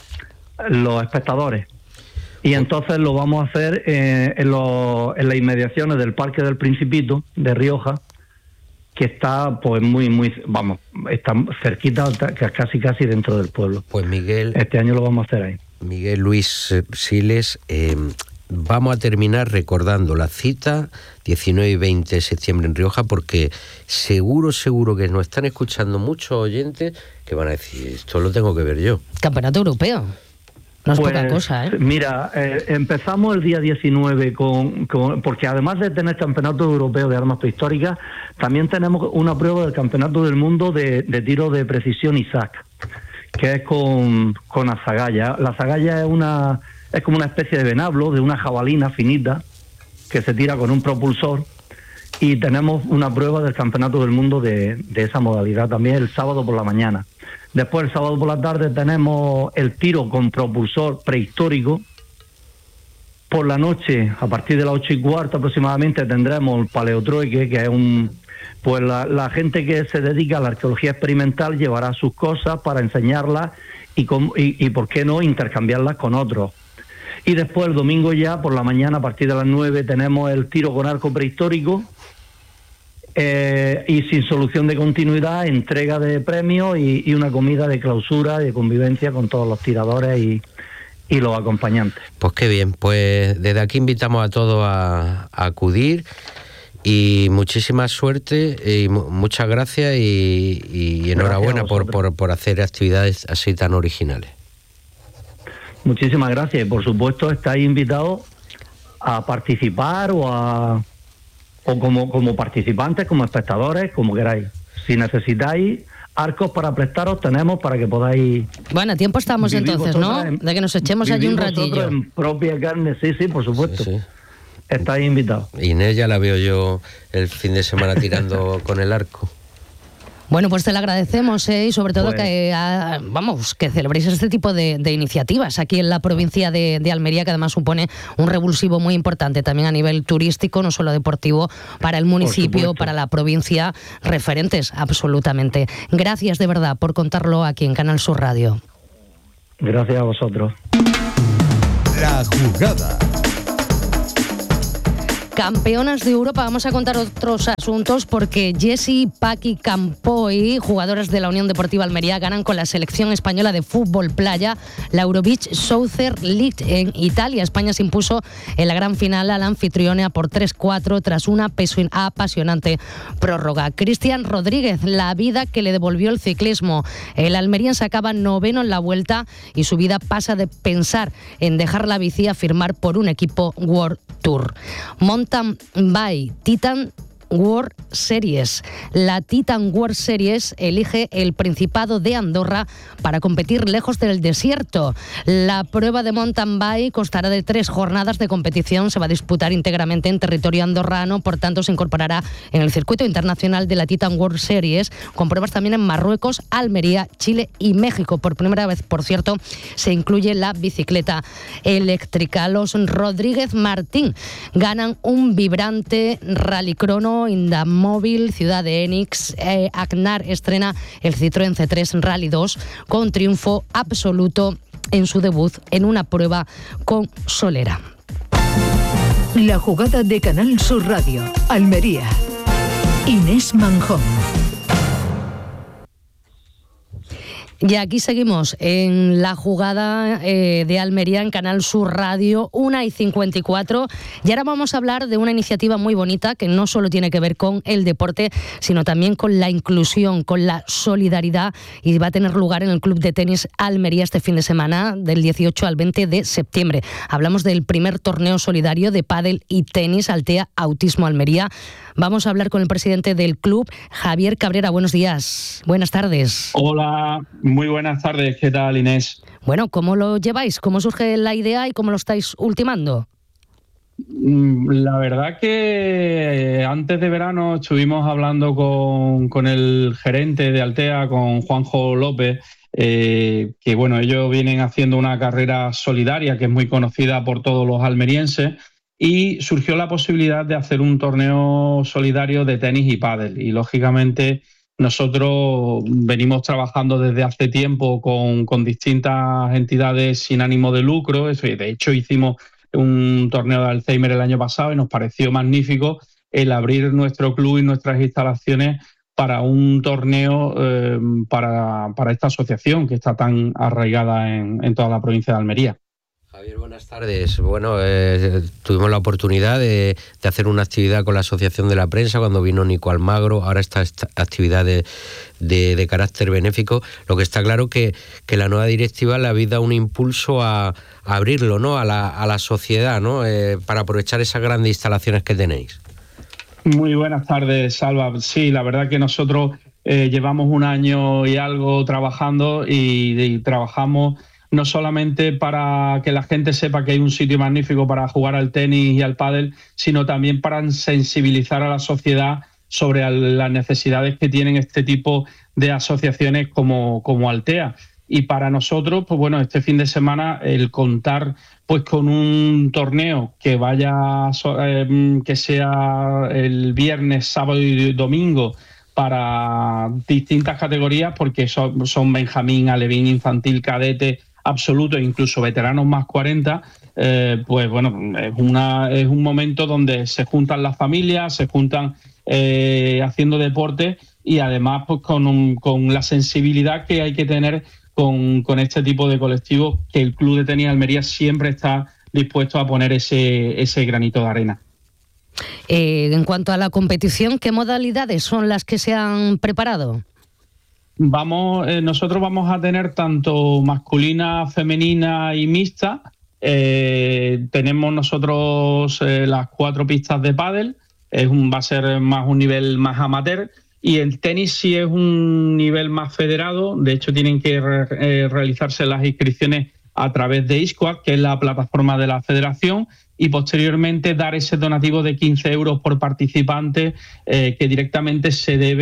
los espectadores. Y entonces lo vamos a hacer eh, en, los, en las inmediaciones del Parque del Principito de Rioja, que está pues muy, muy, vamos, está cerquita, casi casi dentro del pueblo. Pues Miguel... Este año lo vamos a hacer ahí. Miguel Luis eh, Siles, eh, vamos a terminar recordando la cita diecinueve y veinte de septiembre en Rioja, porque seguro, seguro que nos están escuchando muchos oyentes que van a decir, esto lo tengo que ver yo. Campeonato europeo. No es Pues, poca cosa, ¿eh? Mira, eh, empezamos el día diecinueve con, con... Porque además de tener campeonato europeo de armas prehistóricas, también tenemos una prueba del campeonato del mundo de, de tiro de precisión Isaac, que es con, con azagaya. La azagaya es una es como una especie de venablo, de una jabalina finita, que se tira con un propulsor, y tenemos una prueba del campeonato del mundo de, de esa modalidad también el sábado por la mañana. Después el sábado por la tarde tenemos el tiro con propulsor prehistórico. Por la noche, a partir de las ocho y cuarto aproximadamente, tendremos el paleotroike, que es un... Pues la, la gente que se dedica a la arqueología experimental llevará sus cosas para enseñarlas y, con- y, y por qué no, intercambiarlas con otros. Y después el domingo ya, por la mañana, a partir de las nueve, tenemos el tiro con arco prehistórico, eh, y sin solución de continuidad, entrega de premios y, y una comida de clausura y de convivencia con todos los tiradores y, y los acompañantes. Pues qué bien, pues desde aquí invitamos a todos a, a acudir y muchísima suerte y mu- muchas gracias y, y enhorabuena Gracias a por, vosotros. por, por hacer actividades así tan originales. Muchísimas gracias y por supuesto estáis invitados a participar o a o como, como participantes, como espectadores, como queráis. Si necesitáis arcos para prestaros, tenemos para que podáis... Bueno, a tiempo estamos vivir entonces, ¿no? vosotros en- De que nos echemos allí vivir un vosotros ratillo. en propia carne, sí, sí, por supuesto. Estáis invitados. Inés ya la veo yo el fin de semana tirando con el arco. Bueno, pues te lo agradecemos ¿eh? y sobre todo Pues... que, a, vamos, que celebréis este tipo de, de iniciativas aquí en la provincia de, de Almería, que además supone un revulsivo muy importante también a nivel turístico, no solo deportivo, para el municipio, para la provincia, referentes absolutamente. Gracias de verdad por contarlo aquí en Canal Sur Radio. Gracias a vosotros. La jugada. Campeonas de Europa, vamos a contar otros asuntos porque Jessie, Paqui Campoy, jugadoras de la Unión Deportiva Almería, ganan con la selección española de fútbol playa la Eurobeach Southern League en Italia. España se impuso en la gran final a la anfitriona por tres cuatro tras una apasionante prórroga. Cristian Rodríguez, la vida que le devolvió el ciclismo. El almeriense acaba noveno en la Vuelta y su vida pasa de pensar en dejar la bici a firmar por un equipo World Tour. Mountain Bike Titan World Series. La Titan World Series elige el Principado de Andorra para competir lejos del desierto. La prueba de mountain bike constará de tres jornadas de competición. Se va a disputar íntegramente en territorio andorrano, por tanto se incorporará en el circuito internacional de la Titan World Series, con pruebas también en Marruecos, Almería, Chile y México. Por primera vez, por cierto, se incluye la bicicleta eléctrica. Los Rodríguez Martín ganan un vibrante rallycrono Indamóvil, Ciudad de Enix. eh, Agnar estrena el Citroën C tres Rally dos con triunfo absoluto en su debut en una prueba con solera. La jugada de Canal Sur Radio, Almería. Inés Manjón. Y aquí seguimos en la jugada eh, de Almería en Canal Sur Radio, una y cincuenta y cuatro. Y ahora vamos a hablar de una iniciativa muy bonita que no solo tiene que ver con el deporte, sino también con la inclusión, con la solidaridad, y va a tener lugar en el Club de Tenis Almería este fin de semana, del dieciocho al veinte de septiembre. Hablamos del primer torneo solidario de pádel y tenis Altea Autismo Almería. Vamos a hablar con el presidente del club, Javier Cabrera. Buenos días, buenas tardes. Hola, muy buenas tardes. ¿Qué tal, Inés? Bueno, ¿cómo lo lleváis? ¿Cómo surge la idea y cómo lo estáis ultimando? La verdad que antes de verano estuvimos hablando con, con el gerente de Altea, con Juanjo López, eh, que bueno, ellos vienen haciendo una carrera solidaria que es muy conocida por todos los almerienses, y surgió la posibilidad de hacer un torneo solidario de tenis y pádel. Y lógicamente nosotros venimos trabajando desde hace tiempo con, con distintas entidades sin ánimo de lucro. De hecho, hicimos un torneo de Alzheimer el año pasado y nos pareció magnífico el abrir nuestro club y nuestras instalaciones para un torneo eh, para, para esta asociación que está tan arraigada en, en toda la provincia de Almería. Javier, buenas tardes. Bueno, eh, tuvimos la oportunidad de, de hacer una actividad con la Asociación de la Prensa cuando vino Nico Almagro. Ahora esta, esta actividad de, de, de carácter benéfico. Lo que está claro que, que la nueva directiva le habéis dado un impulso a, a abrirlo, ¿no?, a la, a la sociedad, ¿no?, eh, para aprovechar esas grandes instalaciones que tenéis. Muy buenas tardes, Salva. Sí, la verdad que nosotros eh, llevamos un año y algo trabajando y, y trabajamos no solamente para que la gente sepa que hay un sitio magnífico para jugar al tenis y al pádel, sino también para sensibilizar a la sociedad sobre las necesidades que tienen este tipo de asociaciones como, como Altea. Y para nosotros, pues bueno, este fin de semana el contar pues con un torneo que vaya, eh, que sea el viernes, sábado y domingo para distintas categorías, porque son, son Benjamín, Alevín, infantil, cadete, absoluto e incluso veteranos más cuarenta, eh, pues bueno, es, una, es un momento donde se juntan las familias, se juntan eh, haciendo deporte y además pues con, un, con la sensibilidad que hay que tener con, con este tipo de colectivos, que el Club de Tenis Almería siempre está dispuesto a poner ese, ese granito de arena. Eh, en cuanto a la competición, ¿qué modalidades son las que se han preparado? Vamos, eh, nosotros vamos a tener tanto masculina, femenina y mixta. Eh, tenemos nosotros eh, las cuatro pistas de pádel. Es un, va a ser más un nivel más amateur. Y el tenis sí es un nivel más federado. De hecho, tienen que re, eh, realizarse las inscripciones a través de ISCUAC, que es la plataforma de la federación, y posteriormente dar ese donativo de quince euros por participante eh, que directamente se debe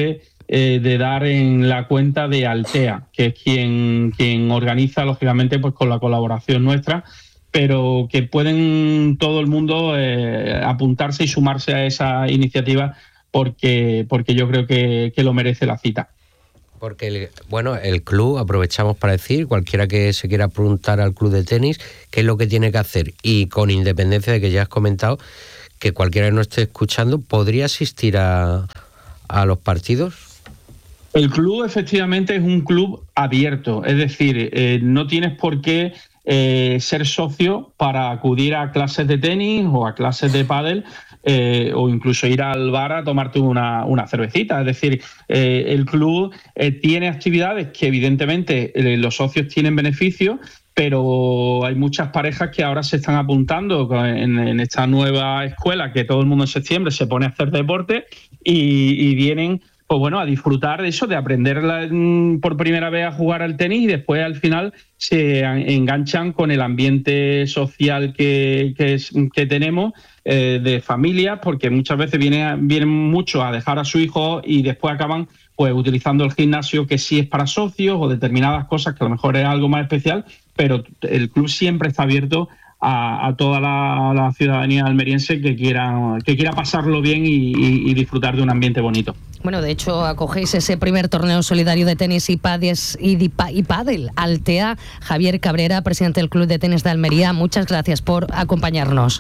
eh, de dar en la cuenta de Altea, que es quien, quien organiza, lógicamente, pues con la colaboración nuestra, pero que pueden todo el mundo eh, apuntarse y sumarse a esa iniciativa porque, porque yo creo que, que lo merece la cita. Porque, el, bueno, el club, aprovechamos para decir, cualquiera que se quiera apuntar al club de tenis, qué es lo que tiene que hacer. Y con independencia de que ya has comentado que cualquiera que no esté escuchando, ¿podría asistir a, a los partidos? El club efectivamente es un club abierto, es decir, eh, no tienes por qué eh, ser socio para acudir a clases de tenis o a clases de pádel eh, o incluso ir al bar a tomarte una, una cervecita. Es decir, eh, el club eh, tiene actividades que evidentemente eh, los socios tienen beneficios, pero hay muchas parejas que ahora se están apuntando en, en esta nueva escuela que todo el mundo en septiembre se pone a hacer deporte y, y vienen pues bueno, a disfrutar de eso, de aprender la, por primera vez a jugar al tenis y después al final se enganchan con el ambiente social que, que, es, que tenemos eh, de familia, porque muchas veces vienen, vienen muchos a dejar a su hijo y después acaban pues utilizando el gimnasio que sí es para socios o determinadas cosas que a lo mejor es algo más especial, pero el club siempre está abierto a, a toda la, la ciudadanía almeriense que quiera, que quiera pasarlo bien y, y, y disfrutar de un ambiente bonito. Bueno, de hecho, acogéis ese primer torneo solidario de tenis y, pades, y, y pádel. Altea, Javier Cabrera, presidente del Club de Tenis de Almería, muchas gracias por acompañarnos.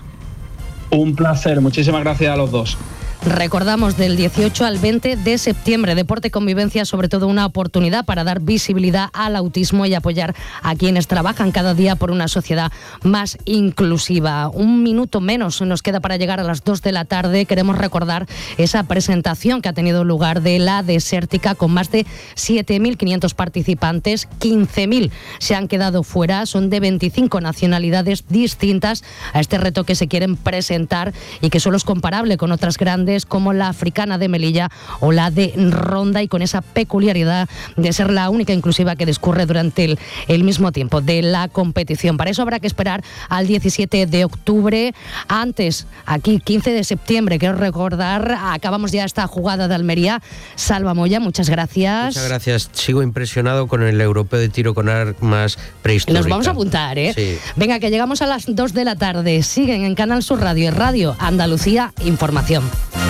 Un placer, muchísimas gracias a los dos. Recordamos, del dieciocho al veinte de septiembre, Deporte y Convivencia, sobre todo una oportunidad para dar visibilidad al autismo y apoyar a quienes trabajan cada día por una sociedad más inclusiva. Un minuto menos nos queda para llegar a las dos de la tarde. Queremos recordar esa presentación que ha tenido lugar de La Desértica con más de siete mil quinientos participantes, quince mil se han quedado fuera, son de veinticinco nacionalidades distintas a este reto que se quieren presentar y que solo es comparable con otras grandes como la africana de Melilla o la de Ronda, y con esa peculiaridad de ser la única inclusiva que discurre durante el, el mismo tiempo de la competición. Para eso habrá que esperar al diecisiete de octubre. Antes, aquí, quince de septiembre, quiero recordar, acabamos ya esta jugada de Almería. Salva Moya, muchas gracias. Muchas gracias. Sigo impresionado con el europeo de tiro con armas prehistóricas. Nos vamos a apuntar, ¿eh? Sí. Venga, que llegamos a las dos de la tarde. Siguen en Canal Sur Radio y Radio Andalucía Información.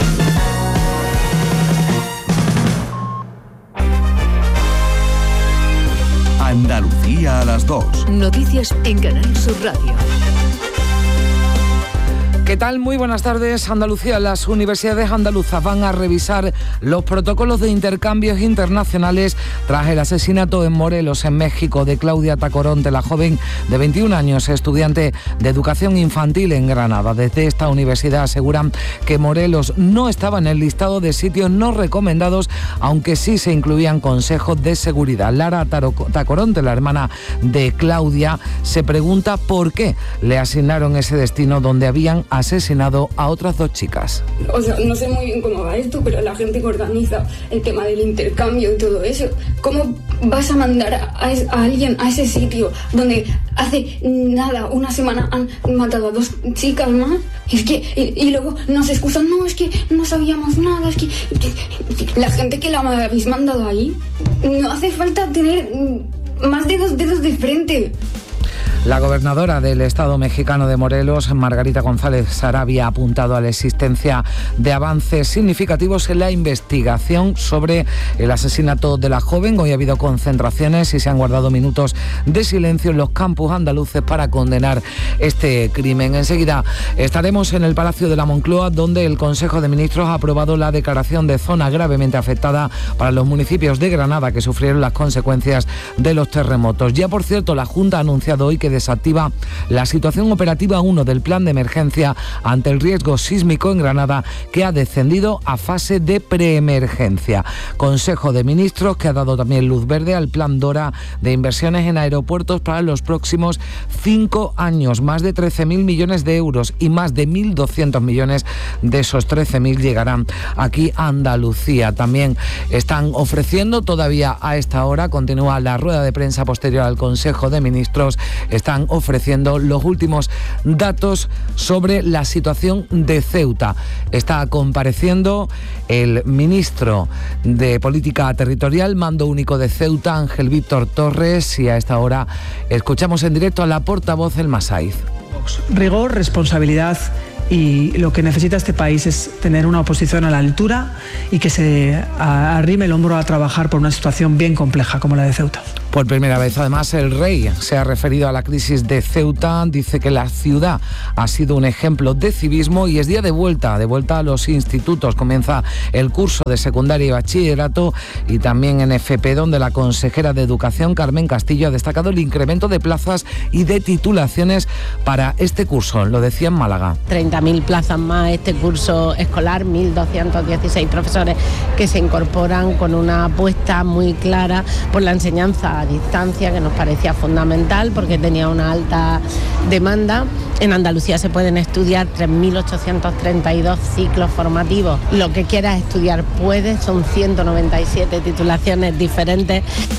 Andalucía a las dos. Noticias en Canal Sur Radio. ¿Qué tal? Muy buenas tardes. Andalucía, las universidades andaluzas van a revisar los protocolos de intercambios internacionales tras el asesinato en Morelos, en México, de Claudia Tacoronte, la joven de veintiún años, estudiante de educación infantil en Granada. Desde esta universidad aseguran que Morelos no estaba en el listado de sitios no recomendados, aunque sí se incluían consejos de seguridad. Lara Tacoronte, la hermana de Claudia, se pregunta por qué le asignaron ese destino donde habían asesinado a otras dos chicas. O sea, no sé muy bien cómo va esto, pero la gente que organiza el tema del intercambio y todo eso, ¿cómo vas a mandar a, a alguien a ese sitio donde hace nada, una semana han matado a dos chicas más? Es que, y, y luego nos excusan, no, es que no sabíamos nada, es que la gente que la habéis mandado ahí, no hace falta tener más dedos, dedos de frente. La gobernadora del Estado mexicano de Morelos, Margarita González Sarabia, ha apuntado a la existencia de avances significativos en la investigación sobre el asesinato de la joven. Hoy ha habido concentraciones y se han guardado minutos de silencio en los campus andaluces para condenar este crimen. Enseguida estaremos en el Palacio de la Moncloa, donde el Consejo de Ministros ha aprobado la declaración de zona gravemente afectada para los municipios de Granada que sufrieron las consecuencias de los terremotos. Ya, por cierto, la Junta ha anunciado hoy que desactiva la situación operativa uno del plan de emergencia ante el riesgo sísmico en Granada, que ha descendido a fase de preemergencia. Consejo de Ministros que ha dado también luz verde al plan Dora de inversiones en aeropuertos para los próximos cinco años. Más de trece mil millones de euros y más de mil doscientos millones de esos trece mil llegarán aquí a Andalucía. También están ofreciendo todavía a esta hora, continúa la rueda de prensa posterior al Consejo de Ministros, están ofreciendo los últimos datos sobre la situación de Ceuta. Está compareciendo el ministro de Política Territorial, Mando Único de Ceuta, Ángel Víctor Torres, y a esta hora escuchamos en directo a la portavoz El Masaiz. Rigor, responsabilidad, y lo que necesita este país es tener una oposición a la altura y que se arrime el hombro a trabajar por una situación bien compleja como la de Ceuta. Por primera vez, además, el rey se ha referido a la crisis de Ceuta. Dice que la ciudad ha sido un ejemplo de civismo y es día de vuelta, de vuelta a los institutos. Comienza el curso de secundaria y bachillerato y también en F P, donde la consejera de Educación, Carmen Castillo, ha destacado el incremento de plazas y de titulaciones para este curso. Lo decía en Málaga. treinta mil plazas más este curso escolar, mil doscientos dieciséis profesores que se incorporan con una apuesta muy clara por la enseñanza a distancia, que nos parecía fundamental porque tenía una alta demanda. En Andalucía se pueden estudiar tres mil ochocientos treinta y dos ciclos formativos. Lo que quieras estudiar puedes, son ciento noventa y siete titulaciones diferentes.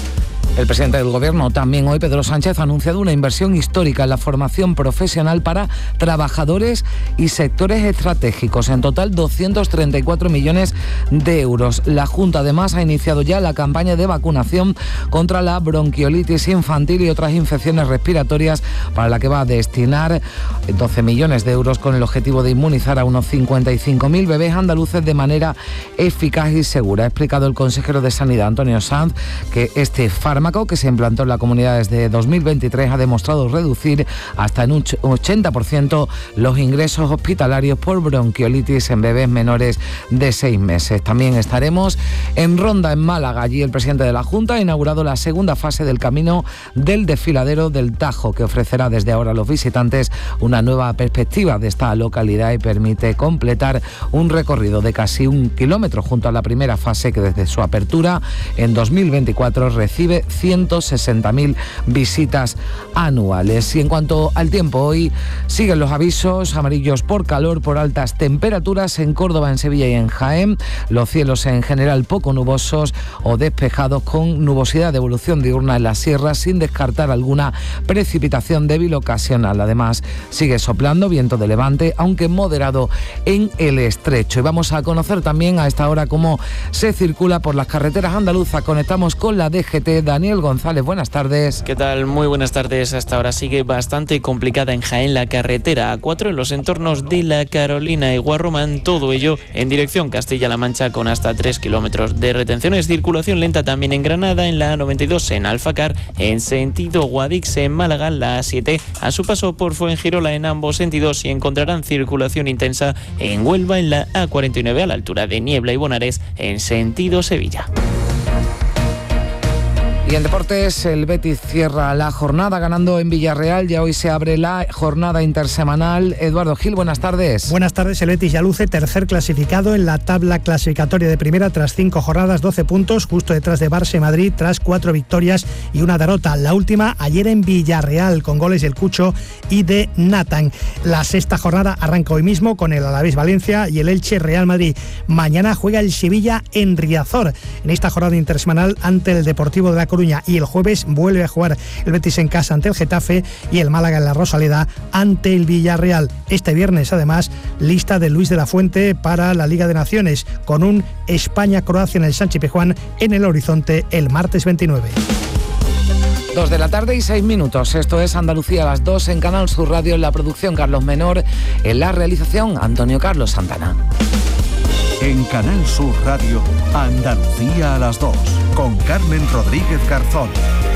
El presidente del Gobierno, también hoy, Pedro Sánchez, ha anunciado una inversión histórica en la formación profesional para trabajadores y sectores estratégicos. En total, doscientos treinta y cuatro millones de euros. La Junta, además, ha iniciado ya la campaña de vacunación contra la bronquiolitis infantil y otras infecciones respiratorias, para la que va a destinar doce millones de euros con el objetivo de inmunizar a unos cincuenta y cinco mil bebés andaluces de manera eficaz y segura. Ha explicado el consejero de Sanidad, Antonio Sanz, que este fármaco que se implantó en la comunidad desde dos mil veintitrés ha demostrado reducir hasta en un ochenta por ciento los ingresos hospitalarios por bronquiolitis en bebés menores de seis meses. También estaremos en Ronda, en Málaga. Allí el presidente de la Junta ha inaugurado la segunda fase del camino del desfiladero del Tajo, que ofrecerá desde ahora a los visitantes una nueva perspectiva de esta localidad y permite completar un recorrido de casi un kilómetro junto a la primera fase, que desde su apertura en dos mil veinticuatro recibe ciento sesenta mil visitas anuales. Y en cuanto al tiempo, hoy siguen los avisos amarillos por calor, por altas temperaturas en Córdoba, en Sevilla y en Jaén. Los cielos en general poco nubosos o despejados, con nubosidad de evolución diurna en las sierras, sin descartar alguna precipitación débil ocasional. Además, sigue soplando viento de levante, aunque moderado en el estrecho. Y vamos a conocer también a esta hora cómo se circula por las carreteras andaluzas. Conectamos con la D G T. Daniel González, buenas tardes. ¿Qué tal? Muy buenas tardes. Hasta ahora sigue bastante complicada en Jaén la carretera A cuatro en los entornos de La Carolina y Guarromán, todo ello en dirección Castilla-La Mancha, con hasta tres kilómetros de retenciones. Circulación lenta también en Granada, en la A noventa y dos en Alfacar, en sentido Guadix, en Málaga, la A siete a su paso por Fuengirola en ambos sentidos, y encontrarán circulación intensa en Huelva, en la A cuarenta y nueve a la altura de Niebla y Bonares, en sentido Sevilla. Y en deportes, el Betis cierra la jornada ganando en Villarreal. Ya hoy se abre la jornada intersemanal. Eduardo Gil, buenas tardes. Buenas tardes. El Betis ya luce tercer clasificado en la tabla clasificatoria de primera tras cinco jornadas, doce puntos, justo detrás de Barça y Madrid, tras cuatro victorias y una derrota. La última ayer en Villarreal, con goles del Cucho y de Nathan. La sexta jornada arranca hoy mismo con el Alavés Valencia y el Elche Real Madrid. Mañana juega el Sevilla en Riazor, en esta jornada intersemanal ante el Deportivo de La Coruña, y el jueves vuelve a jugar el Betis en casa ante el Getafe y el Málaga en la Rosaleda ante el Villarreal. Este viernes, además, lista de Luis de la Fuente para la Liga de Naciones, con un España-Croacia en el Sánchez Pizjuán en el horizonte el martes veintinueve. Dos de la tarde y seis minutos. Esto es Andalucía a las dos en Canal Sur Radio. En la producción, Carlos Menor. En la realización, Antonio Carlos Santana. En Canal Sur Radio, Andalucía a las dos, con Carmen Rodríguez Garzón.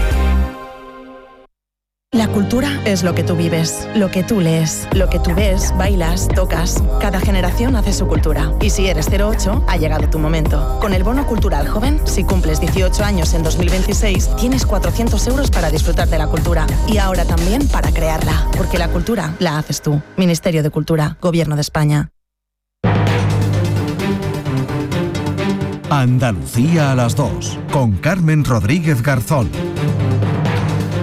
La cultura es lo que tú vives, lo que tú lees, lo que tú ves, bailas, tocas. Cada generación hace su cultura. Y si eres cero ocho, ha llegado tu momento. Con el Bono Cultural Joven, si cumples dieciocho años en dos mil veintiséis, tienes cuatrocientos euros para disfrutar de la cultura. Y ahora también para crearla. Porque la cultura la haces tú. Ministerio de Cultura, Gobierno de España. Andalucía a las dos, con Carmen Rodríguez Garzón.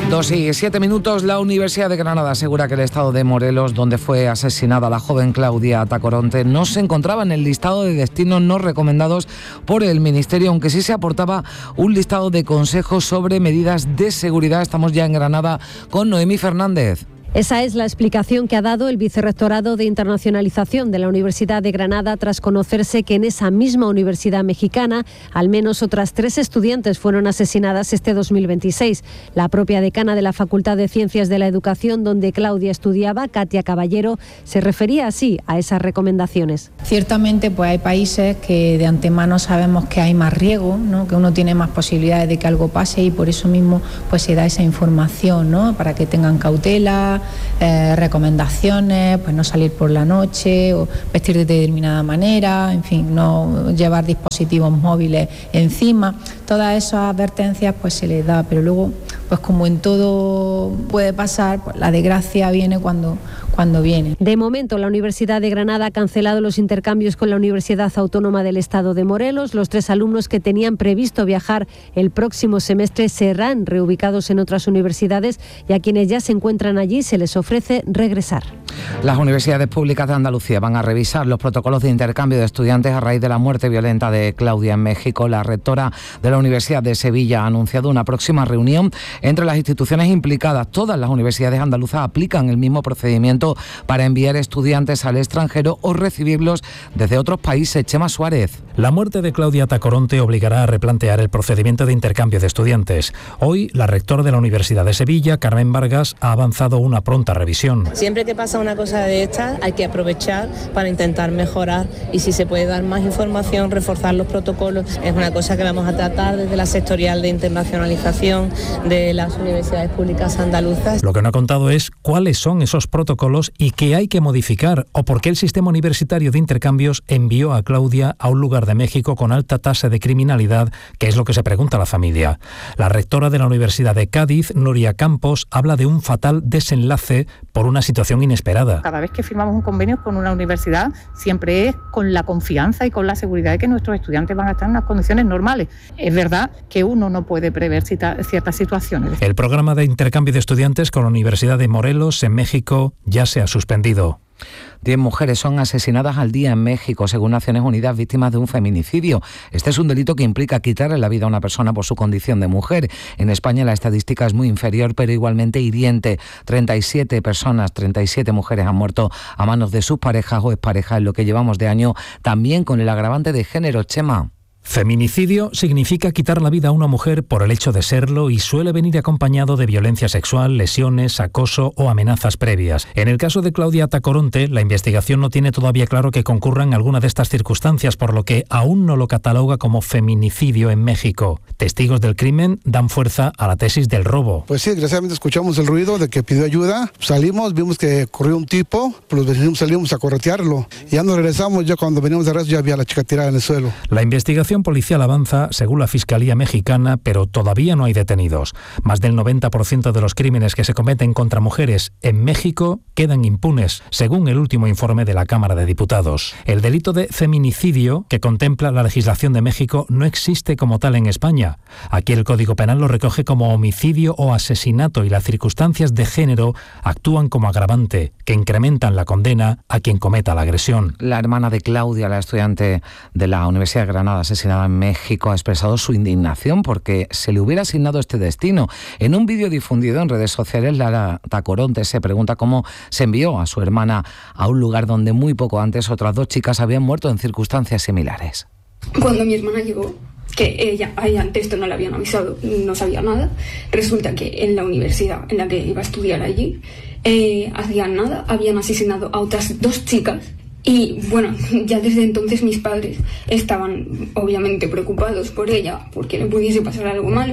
Dos y siete minutos. La Universidad de Granada asegura que el estado de Morelos, donde fue asesinada la joven Claudia Tacoronte, no se encontraba en el listado de destinos no recomendados por el Ministerio, aunque sí se aportaba un listado de consejos sobre medidas de seguridad. Estamos ya en Granada con Noemí Fernández. Esa es la explicación que ha dado el Vicerrectorado de Internacionalización de la Universidad de Granada tras conocerse que en esa misma universidad mexicana al menos otras tres estudiantes fueron asesinadas este dos mil veintiséis. La propia decana de la Facultad de Ciencias de la Educación, donde Claudia estudiaba, Katia Caballero, se refería así a esas recomendaciones. Ciertamente pues hay países que de antemano sabemos que hay más riesgo, ¿no? Que uno tiene más posibilidades de que algo pase y por eso mismo pues se da esa información, ¿no? Para que tengan cautela. Eh, recomendaciones, pues no salir por la noche o vestir de determinada manera, en fin, no llevar dispositivos móviles encima. Todas esas advertencias pues se les da, pero luego, pues como en todo puede pasar, pues la desgracia viene cuando, cuando viene. De momento, la Universidad de Granada ha cancelado los intercambios con la Universidad Autónoma del Estado de Morelos. Los tres alumnos que tenían previsto viajar el próximo semestre serán reubicados en otras universidades y a quienes ya se encuentran allí se les ofrece regresar. Las universidades públicas de Andalucía van a revisar los protocolos de intercambio de estudiantes a raíz de la muerte violenta de Claudia en México. La rectora de la Universidad de Sevilla ha anunciado una próxima reunión entre las instituciones implicadas. Todas las universidades andaluzas aplican el mismo procedimiento para enviar estudiantes al extranjero o recibirlos desde otros países. Chema Suárez. La muerte de Claudia Tacoronte obligará a replantear el procedimiento de intercambio de estudiantes. Hoy, la rectora de la Universidad de Sevilla, Carmen Vargas, ha avanzado una pronta revisión. Siempre que pasa una cosa de estas, hay que aprovechar para intentar mejorar y si se puede dar más información, reforzar los protocolos. Es una cosa que vamos a tratar desde la sectorial de internacionalización de las universidades públicas andaluzas. Lo que no ha contado es cuáles son esos protocolos y qué hay que modificar o por qué el sistema universitario de intercambios envió a Claudia a un lugar de México con alta tasa de criminalidad, que es lo que se pregunta la familia. La rectora de la Universidad de Cádiz, Nuria Campos, habla de un fatal desenlace por una situación inesperada. Cada vez que firmamos un convenio con una universidad, siempre es con la confianza y con la seguridad de que nuestros estudiantes van a estar en unas condiciones normales. Es verdad que uno no puede prever cita, ciertas situaciones. El programa de intercambio de estudiantes con la Universidad de Morelos en México ya se ha suspendido. Diez mujeres son asesinadas al día en México, según Naciones Unidas, víctimas de un feminicidio. Este es un delito que implica quitarle la vida a una persona por su condición de mujer. En España la estadística es muy inferior, pero igualmente hiriente. treinta y siete personas, treinta y siete mujeres han muerto a manos de sus parejas o exparejas en lo que llevamos de año, también con el agravante de género. Chema. Feminicidio significa quitar la vida a una mujer por el hecho de serlo y suele venir acompañado de violencia sexual, lesiones, acoso o amenazas previas. En el caso de Claudia Tacoronte, la investigación no tiene todavía claro que concurran alguna de estas circunstancias, por lo que aún no lo cataloga como feminicidio en México. Testigos del crimen dan fuerza a la tesis del robo. Pues sí, desgraciadamente escuchamos el ruido de que pidió ayuda. Salimos, vimos que corrió un tipo, pues los vecinos salimos a corretearlo. Y ya nos regresamos, ya cuando veníamos de regreso ya había la chica tirada en el suelo. La investigación policial avanza, según la Fiscalía mexicana, pero todavía no hay detenidos. Más del noventa por ciento de los crímenes que se cometen contra mujeres en México quedan impunes, según el último informe de la Cámara de Diputados. El delito de feminicidio, que contempla la legislación de México, no existe como tal en España. Aquí el Código Penal lo recoge como homicidio o asesinato y las circunstancias de género actúan como agravante, que incrementan la condena a quien cometa la agresión. La hermana de Claudia, la estudiante de la Universidad de Granada asesinada en México, ha expresado su indignación porque se le hubiera asignado este destino. En un vídeo difundido en redes sociales, Lara Tacoronte se pregunta cómo se envió a su hermana a un lugar donde muy poco antes otras dos chicas habían muerto en circunstancias similares. Cuando mi hermana llegó, que ella, a ella antes esto no le habían avisado, no sabía nada, resulta que en la universidad en la que iba a estudiar allí, eh, hacían nada, habían asesinado a otras dos chicas. Y bueno, ya desde entonces mis padres estaban obviamente preocupados por ella, porque le pudiese pasar algo malo.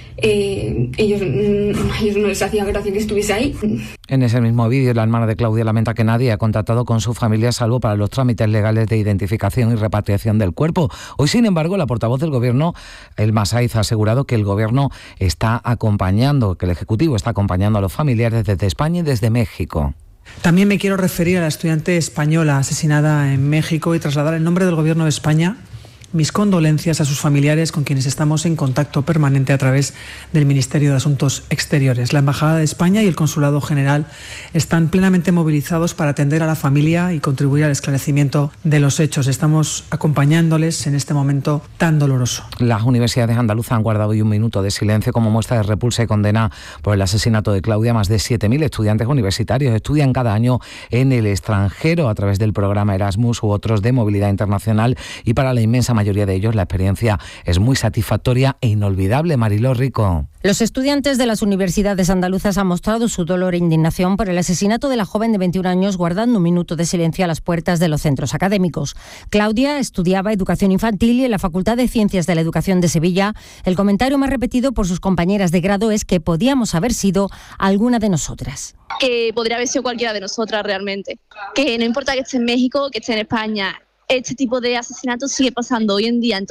Eh, ellos, a ellos no les hacía gracia que estuviese ahí. En ese mismo vídeo, la hermana de Claudia lamenta que nadie ha contactado con su familia salvo para los trámites legales de identificación y repatriación del cuerpo. Hoy, sin embargo, la portavoz del Gobierno, Elma Saiz, ha asegurado que el Gobierno está acompañando, que el Ejecutivo está acompañando a los familiares desde España y desde México. También me quiero referir a la estudiante española asesinada en México y trasladar en nombre del Gobierno de España mis condolencias a sus familiares, con quienes estamos en contacto permanente a través del Ministerio de Asuntos Exteriores. La Embajada de España y el Consulado General están plenamente movilizados para atender a la familia y contribuir al esclarecimiento de los hechos. Estamos acompañándoles en este momento tan doloroso. Las universidades andaluzas han guardado hoy un minuto de silencio como muestra de repulsa y condena por el asesinato de Claudia. Más de siete mil estudiantes universitarios estudian cada año en el extranjero a través del programa Erasmus u otros de movilidad internacional, y para la inmensa mayoría de ellos la experiencia es muy satisfactoria e inolvidable. Mariló Rico. Los estudiantes de las universidades andaluzas han mostrado su dolor e indignación por el asesinato de la joven de veintiún años, guardando un minuto de silencio a las puertas de los centros académicos. Claudia estudiaba educación infantil y en la Facultad de Ciencias de la Educación de Sevilla. El comentario más repetido por sus compañeras de grado es que podíamos haber sido alguna de nosotras. Que podría haber sido cualquiera de nosotras realmente. Que no importa que esté en México, que esté en España, este tipo de asesinatos sigue pasando hoy en día en